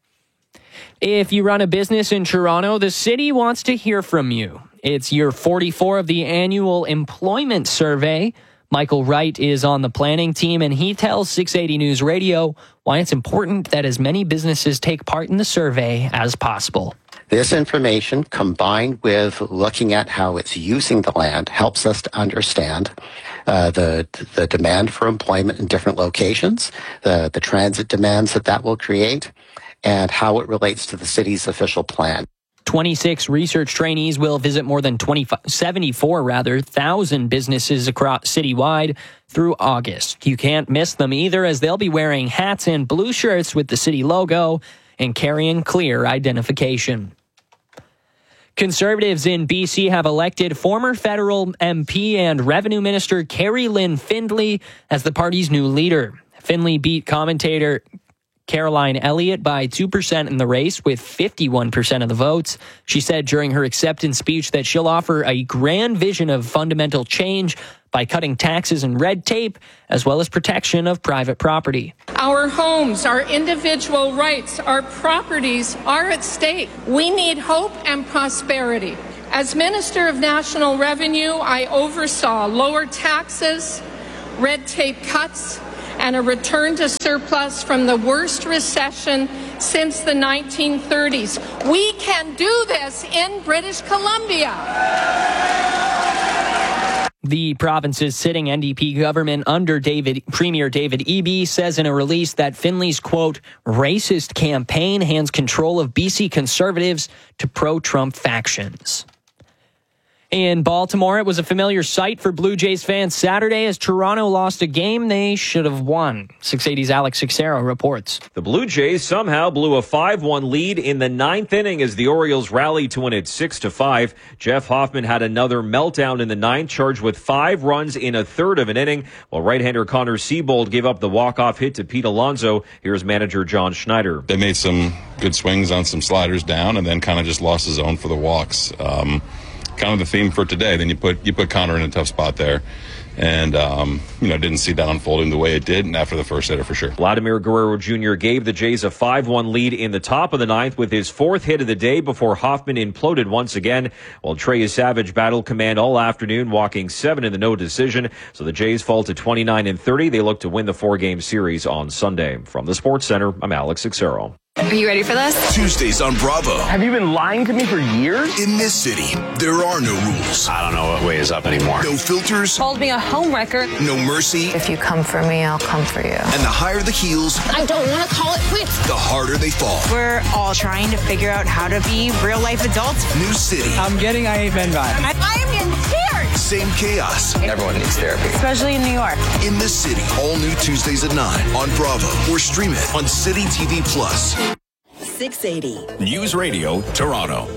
[SPEAKER 2] If you run a business in Toronto, the city wants to hear from you. It's year forty-four of the annual employment survey. Michael Wright is on the planning team, and he tells six eighty News Radio why it's important that as many businesses take part in the survey as possible.
[SPEAKER 9] This information, combined with looking at how it's using the land, helps us to understand uh, the the demand for employment in different locations, the, the transit demands that that will create, and how it relates to the city's official plan.
[SPEAKER 2] twenty-six research trainees will visit more than twenty-five, seventy-four rather, thousand businesses across citywide through August. You can't miss them either, as they'll be wearing hats and blue shirts with the city logo and carrying clear identification. Conservatives in B C have elected former federal M P and Revenue Minister Carrie Lynn Findlay as the party's new leader. Findlay beat commentator Caroline Elliott by two percent in the race with fifty-one percent of the votes. She said during her acceptance speech that she'll offer a grand vision of fundamental change by cutting taxes and red tape, as well as protection of private property.
[SPEAKER 17] Our homes, our individual rights, our properties are at stake. We need hope and prosperity. As Minister of National Revenue, I oversaw lower taxes, red tape cuts, and a return to surplus from the worst recession since the nineteen thirties. We can do this in British Columbia.
[SPEAKER 2] The province's sitting N D P government under David Premier David Eby says in a release that Findlay's, quote, racist campaign hands control of B C Conservatives to pro-Trump factions. In Baltimore, it was a familiar sight for Blue Jays fans Saturday as Toronto lost a game they should have won. six eighty's Alex Sixero reports.
[SPEAKER 16] The Blue Jays somehow blew a five one lead in the ninth inning as the Orioles rallied to win it six to five. Jeff Hoffman had another meltdown in the ninth, charged with five runs in a third of an inning, while right-hander Connor Siebold gave up the walk-off hit to Pete Alonso. Here's manager John Schneider.
[SPEAKER 18] They made some good swings on some sliders down and then kind of just lost his own for the walks. Um, kind of the theme for today. Then you put you put Connor in a tough spot there. And, um, you know, didn't see that unfolding the way it did, and after the first hitter for sure.
[SPEAKER 16] Vladimir Guerrero Junior gave the Jays a five one lead in the top of the ninth with his fourth hit of the day before Hoffman imploded once again, while Trey Savage battled command all afternoon, walking seven in the no decision. So the Jays fall to twenty-nine and thirty. They look to win the four-game series on Sunday. From the Sports Center, I'm Alex Sixero.
[SPEAKER 19] Are you ready for this?
[SPEAKER 20] Tuesdays on Bravo.
[SPEAKER 22] Have you been lying to me for years?
[SPEAKER 20] In this city, there are no rules.
[SPEAKER 22] I don't know what way is up anymore.
[SPEAKER 20] No filters.
[SPEAKER 19] Called me a homewrecker.
[SPEAKER 20] No mercy.
[SPEAKER 19] If you come for me, I'll come for you.
[SPEAKER 20] And the higher the heels,
[SPEAKER 19] I don't want to call it quits.
[SPEAKER 20] The harder they fall.
[SPEAKER 19] We're all trying to figure out how to be real life adults.
[SPEAKER 20] New city.
[SPEAKER 22] I'm getting I A Ben vibe.
[SPEAKER 19] I, I am getting scared.
[SPEAKER 20] Same chaos.
[SPEAKER 22] Everyone needs therapy.
[SPEAKER 19] Especially in New York.
[SPEAKER 20] In this city, all new Tuesdays at nine on Bravo or stream it on City T V Plus.
[SPEAKER 7] six eighty
[SPEAKER 4] News Radio Toronto.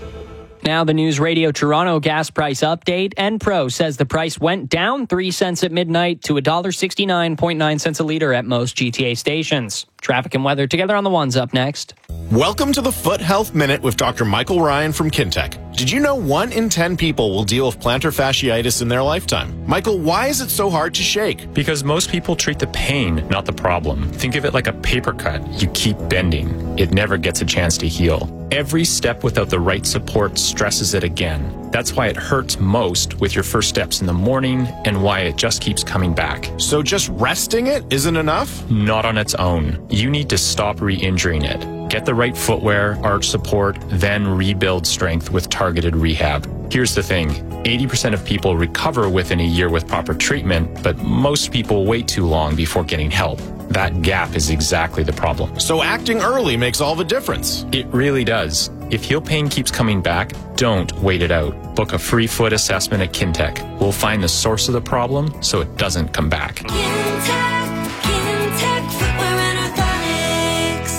[SPEAKER 2] Now the News Radio Toronto gas price update. Enpro says the price went down three cents at midnight to one dollar sixty-nine point nine cents a litre at most G T A stations. Traffic and weather together on the ones up next.
[SPEAKER 23] Welcome to the Foot Health Minute with Doctor Michael Ryan from Kintec. Did you know one in ten people will deal with plantar fasciitis in their lifetime? Michael, why is it so hard to shake?
[SPEAKER 24] Because most people treat the pain, not the problem. Think of it like a paper cut. You keep bending. It never gets a chance to heal. Every step without the right support stresses it again. That's why it hurts most with your first steps in the morning and why it just keeps coming back.
[SPEAKER 23] So just resting it isn't enough?
[SPEAKER 24] Not on its own. You need to stop re-injuring it. Get the right footwear, arch support, then rebuild strength with targeted rehab. Here's the thing. eighty percent of people recover within a year with proper treatment, but most people wait too long before getting help. That gap is exactly the problem.
[SPEAKER 23] So acting early makes all the difference.
[SPEAKER 24] It really does. If heel pain keeps coming back, don't wait it out. Book a free foot assessment at Kintec. We'll find the source of the problem so it doesn't come back.
[SPEAKER 26] Kintec, Kintec Footwear and Orthotics.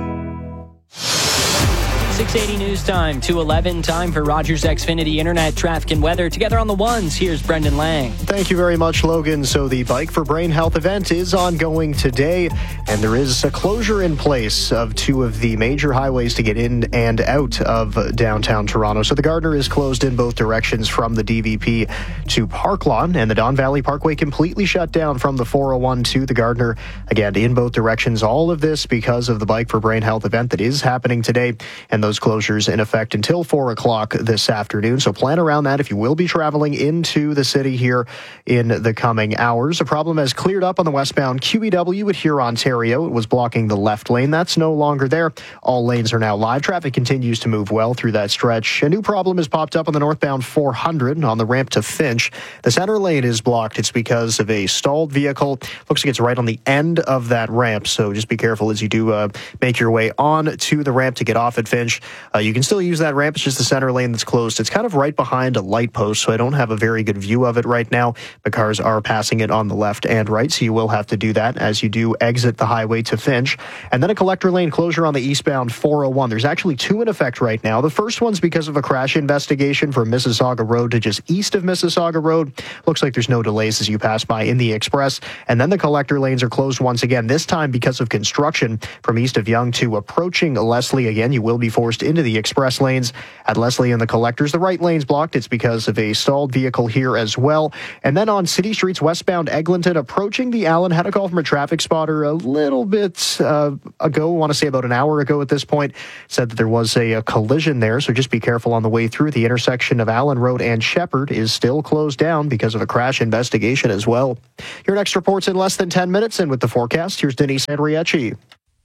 [SPEAKER 2] six eighty News Time, two eleven, time for Rogers Xfinity Internet traffic and weather. Together on the ones, here's Brendan Lang.
[SPEAKER 5] Thank you very much, Logan. So the Bike for Brain Health event is ongoing today, and there is a closure in place of two of the major highways to get in and out of downtown Toronto. So the Gardiner is closed in both directions from the D V P to Park Lawn, and the Don Valley Parkway completely shut down from the four oh one to the Gardiner. Again, in both directions. All of this because of the Bike for Brain Health event that is happening today, and those closures in effect until four o'clock this afternoon. So plan around that if you will be traveling into the city here in the coming hours. A problem has cleared up on the westbound Q E W at Huron, Ontario. It was blocking the left lane. That's no longer there. All lanes are now live. Traffic continues to move well through that stretch. A new problem has popped up on the northbound four hundred on the ramp to Finch. The center lane is blocked. It's because of a stalled vehicle. Looks like it's right on the end of that ramp. So just be careful as you do uh, make your way on to the ramp to get off at Finch. Finch. Uh, you can still use that ramp. It's just the center lane that's closed. It's kind of right behind a light post, so I don't have a very good view of it right now. The cars are passing it on the left and right, so you will have to do that as you do exit the highway to Finch. And then a collector lane closure on the eastbound four oh one. There's actually two in effect right now. The first one's because of a crash investigation from Mississauga Road to just east of Mississauga Road. Looks like there's no delays as you pass by in the express. And then the collector lanes are closed once again, this time because of construction from east of Yonge to approaching Leslie. Again, you will be forced into the express lanes at Leslie and the collectors. The right lane's blocked. It's because of a stalled vehicle here as well. And then on City Streets westbound Eglinton, approaching the Allen, had a call from a traffic spotter a little bit uh, ago, I want to say about an hour ago at this point, said that there was a, a collision there, so just be careful on the way through. The intersection of Allen Road and Shepherd is still closed down because of a crash investigation as well. Your next report's in less than ten minutes, and with the forecast, here's Denise Andriecci.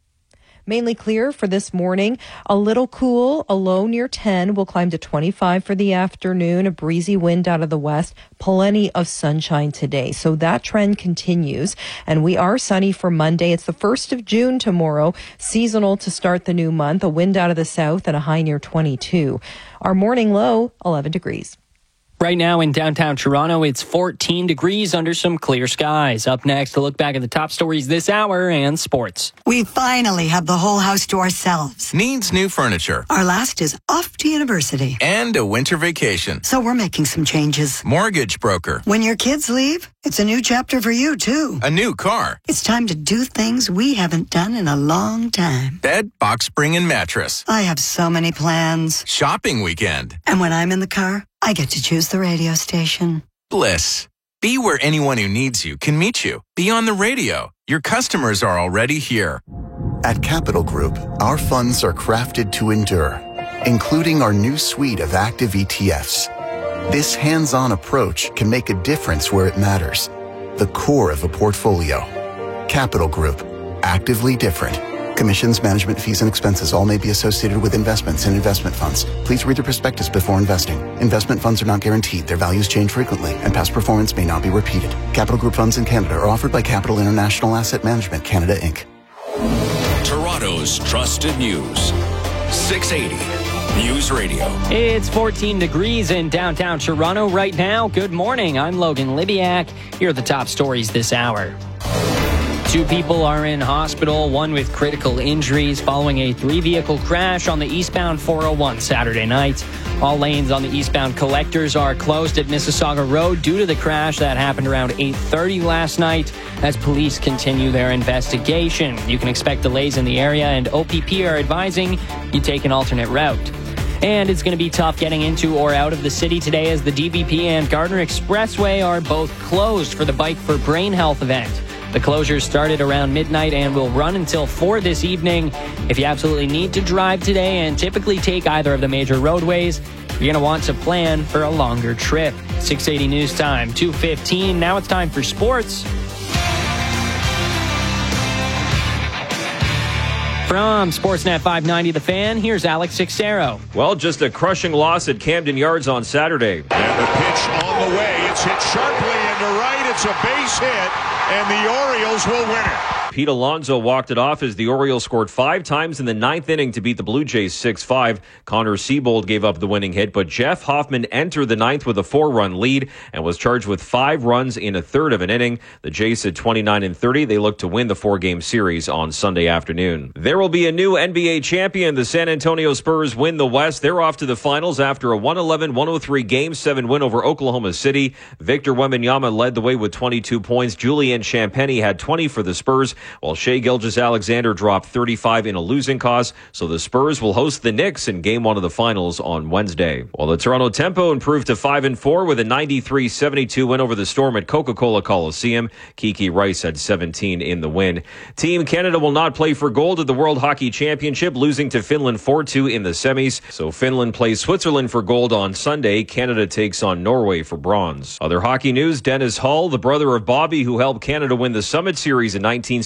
[SPEAKER 1] Mainly clear for this morning. A little cool, a low near ten. Will climb to twenty-five for the afternoon. A breezy wind out of the west. Plenty of sunshine today. So that trend continues. And we are sunny for Monday. It's the first of June tomorrow. Seasonal to start the new month. A wind out of the south and a high near twenty-two. Our morning low, eleven degrees.
[SPEAKER 2] Right now in downtown Toronto, it's fourteen degrees under some clear skies. Up next, a look back at the top stories this hour and sports.
[SPEAKER 3] We finally have the whole house to ourselves.
[SPEAKER 6] Needs new furniture.
[SPEAKER 3] Our last is off to university.
[SPEAKER 6] And a winter vacation.
[SPEAKER 3] So we're making some changes.
[SPEAKER 6] Mortgage broker.
[SPEAKER 3] When your kids leave, it's a new chapter for you, too.
[SPEAKER 6] A new car.
[SPEAKER 3] It's time to do things we haven't done in a long time.
[SPEAKER 6] Bed, box spring, and mattress.
[SPEAKER 3] I have so many plans.
[SPEAKER 6] Shopping weekend.
[SPEAKER 3] And when I'm in the car, I get to choose the radio station.
[SPEAKER 6] Bliss. Be where anyone who needs you can meet you. Be on the radio. Your customers are already here.
[SPEAKER 10] At Capital Group, our funds are crafted to endure, including our new suite of active E T Fs. This hands-on approach can make a difference where it matters. The core of a portfolio. Capital Group. Actively different. Commissions, management fees, and expenses all may be associated with investments and investment funds. Please read the prospectus before investing. Investment funds are not guaranteed. Their values change frequently, and past performance may not be repeated. Capital Group funds in Canada are offered by Capital International Asset Management Canada, Incorporated.
[SPEAKER 4] Toronto's trusted news. six eighty News Radio.
[SPEAKER 2] It's fourteen degrees in downtown Toronto right now. Good morning. I'm Logan Libiak. Here are the top stories this hour. Two people are in hospital, one with critical injuries following a three-vehicle crash on the eastbound four oh one Saturday night. All lanes on the eastbound collectors are closed at Mississauga Road due to the crash that happened around eight thirty last night as police continue their investigation. You can expect delays in the area, and O P P are advising you take an alternate route. And it's going to be tough getting into or out of the city today as the D V P and Gardner Expressway are both closed for the Bike for Brain Health event. The closures started around midnight and will run until four this evening. If you absolutely need to drive today and typically take either of the major roadways, you're going to want to plan for a longer trip. six eighty News Time, two fifteen. Now it's time for sports. From Sportsnet five ninety The Fan, here's Alex Sixero.
[SPEAKER 16] Well, just a crushing loss at Camden Yards on Saturday.
[SPEAKER 11] And the pitch on the way. It's hit sharply into right. It's a base hit, and the Orioles will win it.
[SPEAKER 16] Pete Alonso walked it off as the Orioles scored five times in the ninth inning to beat the Blue Jays six five. Connor Siebold gave up the winning hit, but Jeff Hoffman entered the ninth with a four-run lead and was charged with five runs in a third of an inning. The Jays at twenty-nine and thirty. They look to win the four-game series on Sunday afternoon. There will be a new N B A champion. The San Antonio Spurs win the West. They're off to the finals after a one eleven one oh three Game seven win over Oklahoma City. Victor Wembanyama led the way with twenty-two points. Julian Champagnie had twenty for the Spurs, while Shai Gilgeous-Alexander dropped thirty-five in a losing cause. So the Spurs will host the Knicks in Game one of the finals on Wednesday. While the Toronto Tempo improved to five and four with a ninety-three seventy-two win over the Storm at Coca-Cola Coliseum. Kiki Rice had seventeen in the win. Team Canada will not play for gold at the World Hockey Championship, losing to Finland four two in the semis. So Finland plays Switzerland for gold on Sunday. Canada takes on Norway for bronze. Other hockey news, Dennis Hull, the brother of Bobby who helped Canada win the Summit Series in nineteen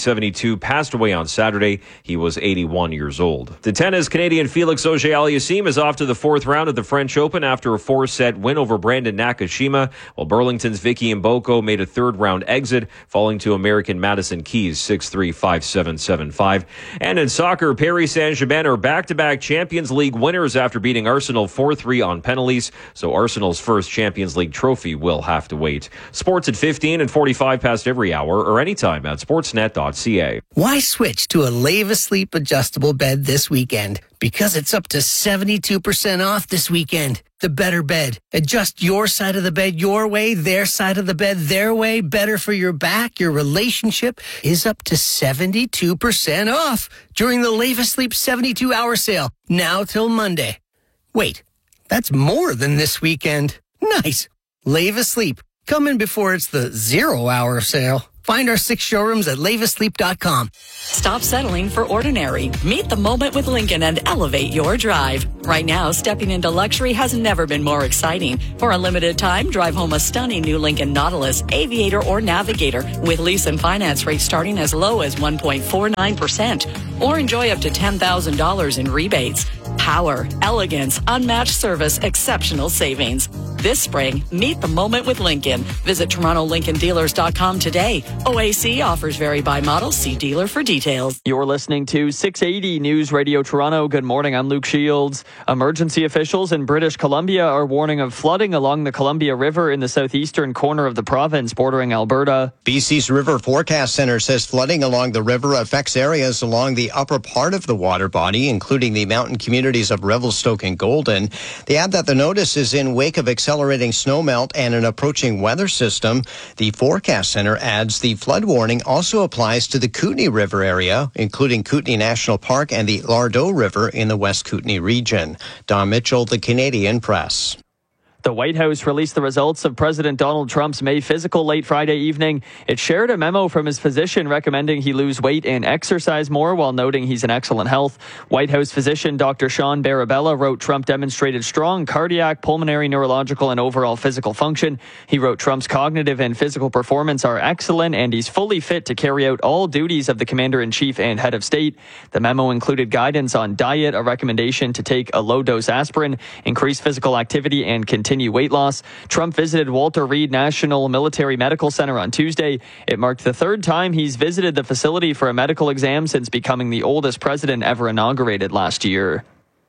[SPEAKER 16] seventy-two, passed away on Saturday. He was eighty-one years old. The tennis Canadian Felix Auger-Aliassime is off to the fourth round of the French Open after a four-set win over Brandon Nakashima, while Burlington's Vicky Mboko made a third-round exit, falling to American Madison Keys six three, five seven, seven five. And in soccer, Paris Saint-Germain are back-to-back Champions League winners after beating Arsenal four three on penalties, so Arsenal's first Champions League trophy will have to wait. Sports at fifteen and forty-five past every hour or anytime at sportsnet dot c a.
[SPEAKER 12] Why switch to a Leva Sleep adjustable bed this weekend? Because it's up to seventy-two percent off this weekend. The better bed. Adjust your side of the bed your way, their side of the bed their way. Better for your back, your relationship is up to seventy-two percent off during the Leva Sleep seventy-two hour sale. Now till Monday. Wait, that's more than this weekend. Nice. Leva Sleep. Come in before it's the zero hour sale. Find our six showrooms at leva sleep dot com.
[SPEAKER 13] Stop settling for ordinary. Meet the moment with Lincoln and elevate your drive. Right now, stepping into luxury has never been more exciting. For a limited time, drive home a stunning new Lincoln Nautilus, Aviator, or Navigator with lease and finance rates starting as low as one point four nine percent. Or enjoy up to ten thousand dollars in rebates. Power, elegance, unmatched service, exceptional savings. This spring, meet the moment with Lincoln. Visit Toronto Lincoln Dealers dot com today. O A C offers vary by model. See dealer for details.
[SPEAKER 2] You're listening to six eighty News Radio Toronto. Good morning. I'm Luke Shields. Emergency officials in British Columbia are warning of flooding along the Columbia River in the southeastern corner of the province bordering Alberta.
[SPEAKER 14] B C's River Forecast Center says flooding along the river affects areas along the upper part of the water body, including the mountain communities of Revelstoke and Golden. They add that the notice is in wake of accelerating snowmelt and an approaching weather system. The Forecast Center adds the flood warning also applies to the Kootenay River area, including Kootenay National Park and the Lardo River in the West Kootenay region. Don Mitchell, The Canadian Press.
[SPEAKER 2] The White House released the results of President Donald Trump's May physical late Friday evening. It shared a memo from his physician recommending he lose weight and exercise more while noting he's in excellent health. White House physician Doctor Sean Barabella wrote Trump demonstrated strong cardiac, pulmonary, neurological, and overall physical function. He wrote Trump's cognitive and physical performance are excellent and he's fully fit to carry out all duties of the commander-in-chief and head of state. The memo included guidance on diet, a recommendation to take a low-dose aspirin, increase physical activity, and continue weight loss. Trump visited Walter Reed National Military Medical Center on Tuesday. It marked the third time he's visited the facility for a medical exam since becoming the oldest president ever inaugurated last year.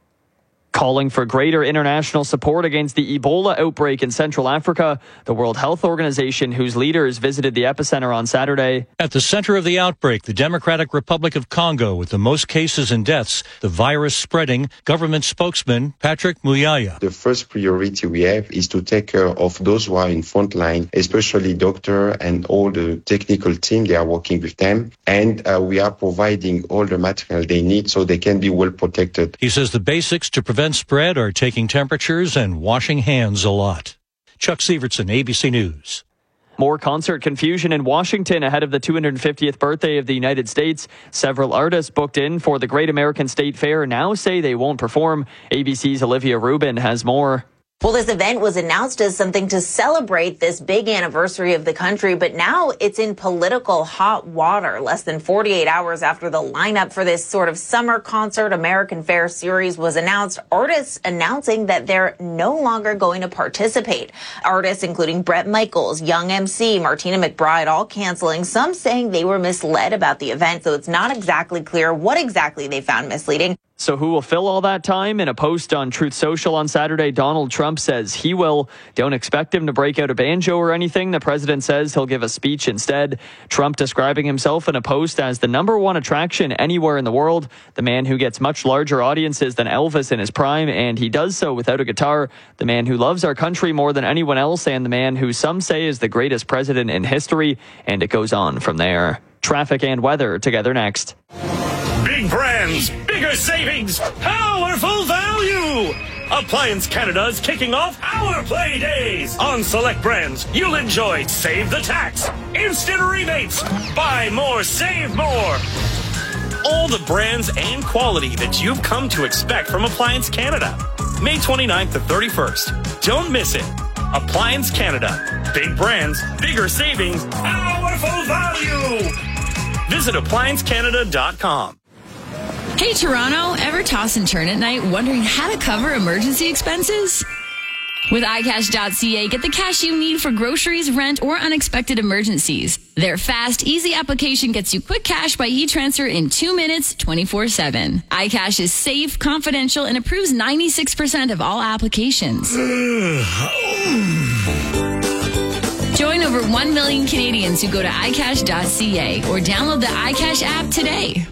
[SPEAKER 2] Calling for greater international support against the Ebola outbreak in Central Africa, the World Health Organization, whose leaders visited the epicenter on Saturday.
[SPEAKER 15] At the center of the outbreak, the Democratic Republic of Congo, with the most cases and deaths, the virus spreading, government spokesman Patrick Muyaya.
[SPEAKER 21] The first priority we have is to take care of those who are in front line, especially doctor and all the technical team. They are working with them, and uh, we are providing all the material they need so they can be well protected.
[SPEAKER 15] He says the basics to prevent spread are taking temperatures and washing hands a lot. Chuck Sievertson, A B C News.
[SPEAKER 2] More concert confusion in Washington ahead of the two hundred fiftieth birthday of the United States. Several artists booked in for the Great American State Fair now say they won't perform. A B C's Olivia Rubin has more.
[SPEAKER 25] Well, this event was announced as something to celebrate this big anniversary of the country, but now it's in political hot water. Less than forty-eight hours after the lineup for this sort of summer concert American Fair series was announced, artists announcing that they're no longer going to participate. Artists including Bret Michaels, Young M C, Martina McBride, all canceling, some saying they were misled about the event, so it's not exactly clear what exactly they found misleading.
[SPEAKER 2] So who will fill all that time? In a post on Truth Social on Saturday, Donald Trump says he will. Don't expect him to break out a banjo or anything. The president says he'll give a speech instead. Trump describing himself in a post as the number one attraction anywhere in the world, the man who gets much larger audiences than Elvis in his prime, and he does so without a guitar, the man who loves our country more than anyone else, and the man who some say is the greatest president in history, and it goes on from there. Traffic and weather together next.
[SPEAKER 27] Big brands, bigger savings, powerful value! Appliance Canada is kicking off our play days. On select brands, you'll enjoy Save the Tax, instant rebates, buy more, save more. All the brands and quality that you've come to expect from Appliance Canada. May twenty-ninth to thirty-first. Don't miss it. Appliance Canada. Big brands, bigger savings, powerful value. Visit appliance canada dot com.
[SPEAKER 8] Hey, Toronto, ever toss and turn at night wondering how to cover emergency expenses? With i cash dot c a, get the cash you need for groceries, rent, or unexpected emergencies. Their fast, easy application gets you quick cash by e-transfer in two minutes, twenty-four seven. iCash is safe, confidential, and approves ninety-six percent of all applications. Join over one million Canadians who go to i cash dot c a or download the iCash app today.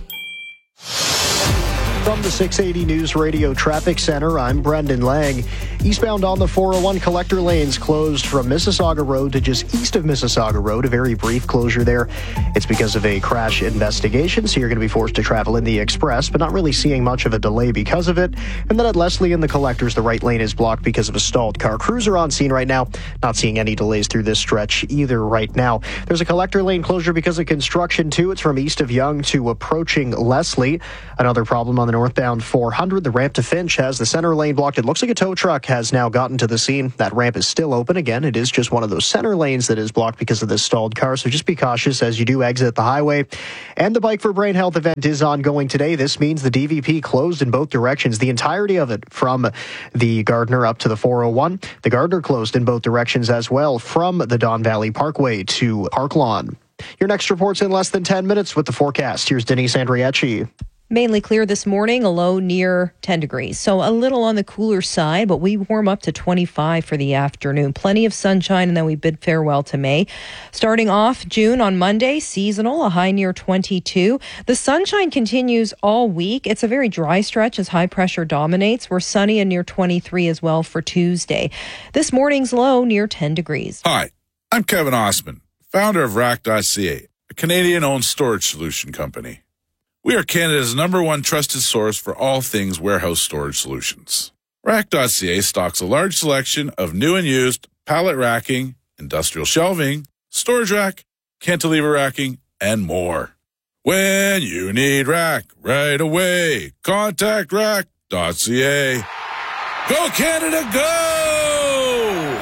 [SPEAKER 5] From the six eighty News Radio Traffic Center, I'm Brendan Lang. Eastbound on the four oh one collector lanes closed from Mississauga Road to just east of Mississauga Road. A very brief closure there. It's because of a crash investigation, so you're going to be forced to travel in the express, but not really seeing much of a delay because of it. And then at Leslie and the collectors, the right lane is blocked because of a stalled car. Crews are on scene right now. Not seeing any delays through this stretch either right now. There's a collector lane closure because of construction too. It's from east of Yonge to approaching Leslie. Another problem on the northbound four hundred. The ramp to Finch has the center lane blocked. It looks like a tow truck has now gotten to the scene. That ramp is still open. Again, it is just one of those center lanes that is blocked because of this stalled car. So just be cautious as you do exit the highway. And the Bike for Brain Health event is ongoing today. This means the D V P closed in both directions, the entirety of it from the Gardner up to the four oh one. The Gardner closed in both directions as well from the Don Valley Parkway to Park Lawn. Your next report's in less than ten minutes with the forecast. Here's Denise Andriachi.
[SPEAKER 1] Mainly clear this morning, a low near ten degrees. So a little on the cooler side, but we warm up to twenty-five for the afternoon. Plenty of sunshine, and then we bid farewell to May. Starting off June on Monday, seasonal, a high near twenty-two. The sunshine continues all week. It's a very dry stretch as high pressure dominates. We're sunny and near twenty-three as well for Tuesday. This morning's low near ten degrees.
[SPEAKER 9] Hi, I'm Kevin Osman, founder of rack dot c a, a Canadian-owned storage solution company. We are Canada's number one trusted source for all things warehouse storage solutions. rack dot c a stocks a large selection of new and used pallet racking, industrial shelving, storage rack, cantilever racking, and more. When you need rack right away, contact rack dot c a. Go Canada, go!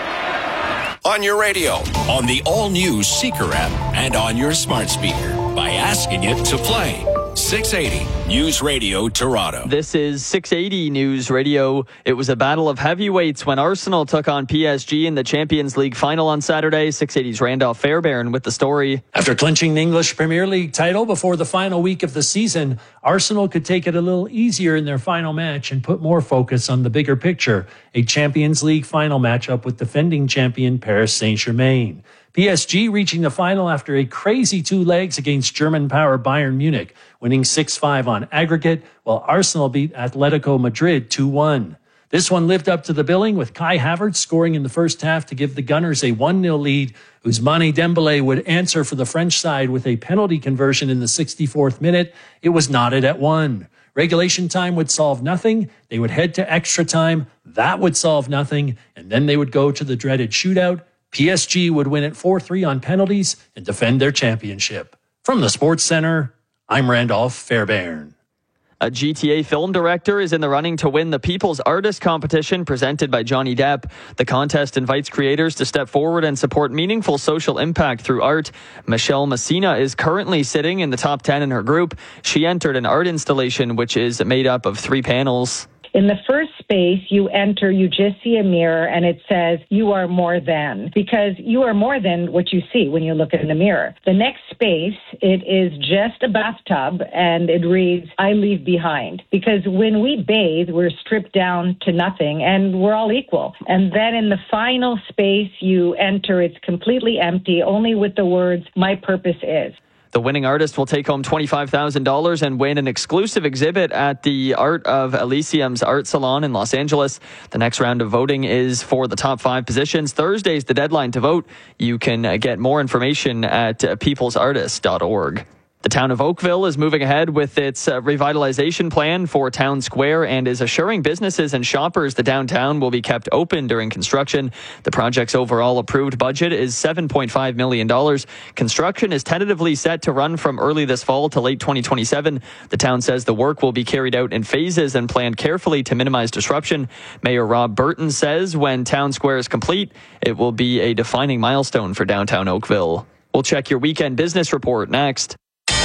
[SPEAKER 4] On your radio, on the all-new Seeker app, and on your smart speaker by asking it to play. six eighty News Radio Toronto.
[SPEAKER 2] This is six eighty News Radio. It was a battle of heavyweights when Arsenal took on P S G in the Champions League final on Saturday. six eighty's Randolph Fairbairn with the story.
[SPEAKER 17] After clinching the English Premier League title before the final week of the season, Arsenal could take it a little easier in their final match and put more focus on the bigger picture, a Champions League final matchup with defending champion Paris Saint-Germain. P S G reaching the final after a crazy two legs against German power Bayern Munich, winning six five on aggregate, while Arsenal beat Atletico Madrid two one. This one lived up to the billing, with Kai Havertz scoring in the first half to give the Gunners a one nil lead. Ousmane Dembélé would answer for the French side with a penalty conversion in the sixty-fourth minute. It was knotted at one. Regulation time would solve nothing. They would head to extra time. That would solve nothing. And then they would go to the dreaded shootout. P S G would win it four three on penalties and defend their championship. From the Sports Center, I'm Randolph Fairbairn.
[SPEAKER 2] A G T A film director is in the running to win the People's Artist Competition presented by Johnny Depp. The contest invites creators to step forward and support meaningful social impact through art. Michelle Messina is currently sitting in the top ten in her group. She entered an art installation which is made up of three panels.
[SPEAKER 18] In the first space, you enter, you just see a mirror, and it says, you are more than, because you are more than what you see when you look in the mirror. The next space, it is just a bathtub, and it reads, I leave behind. Because when we bathe, we're stripped down to nothing, and we're all equal. And then in the final space you enter, it's completely empty, only with the words, my purpose is.
[SPEAKER 2] The winning artist will take home twenty-five thousand dollars and win an exclusive exhibit at the Art of Elysium's Art Salon in Los Angeles. The next round of voting is for the top five positions. Thursday's the deadline to vote. You can get more information at peoples artist dot org. The town of Oakville is moving ahead with its uh, revitalization plan for Town Square and is assuring businesses and shoppers the downtown will be kept open during construction. The project's overall approved budget is seven point five million dollars. Construction is tentatively set to run from early this fall to late twenty twenty-seven. The town says the work will be carried out in phases and planned carefully to minimize disruption. Mayor Rob Burton says when Town Square is complete, it will be a defining milestone for downtown Oakville. We'll check your weekend business report next.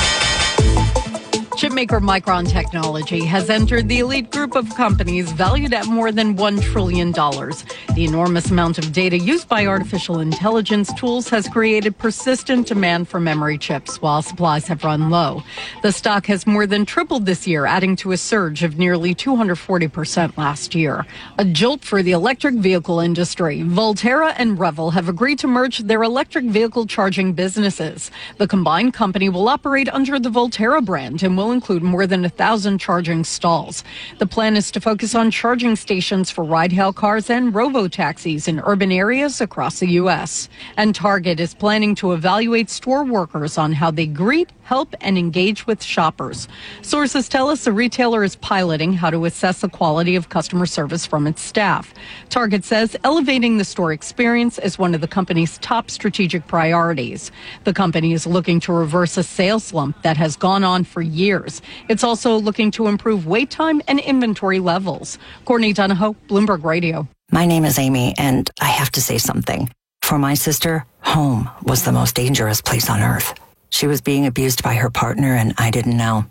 [SPEAKER 7] Automaker Micron Technology has entered the elite group of companies valued at more than one trillion dollars. The enormous amount of data used by artificial intelligence tools has created persistent demand for memory chips while supplies have run low. The stock has more than tripled this year, adding to a surge of nearly two hundred forty percent last year. A jolt for the electric vehicle industry. Volterra and Revel have agreed to merge their electric vehicle charging businesses. The combined company will operate under the Volterra brand and will include more than a thousand charging stalls. The plan is to focus on charging stations for ride-hail cars and robo-taxis in urban areas across the U S. And Target is planning to evaluate store workers on how they greet, help, and engage with shoppers. Sources tell us the retailer is piloting how to assess the quality of customer service from its staff. Target says elevating the store experience is one of the company's top strategic priorities. The company is looking to reverse a sales slump that has gone on for years. It's also looking to improve wait time and inventory levels. Courtney Donahoe, Bloomberg Radio.
[SPEAKER 19] My name is Amy, and I have to say something. For my sister, home was the most dangerous place on earth. She was being abused by her partner, and I didn't know.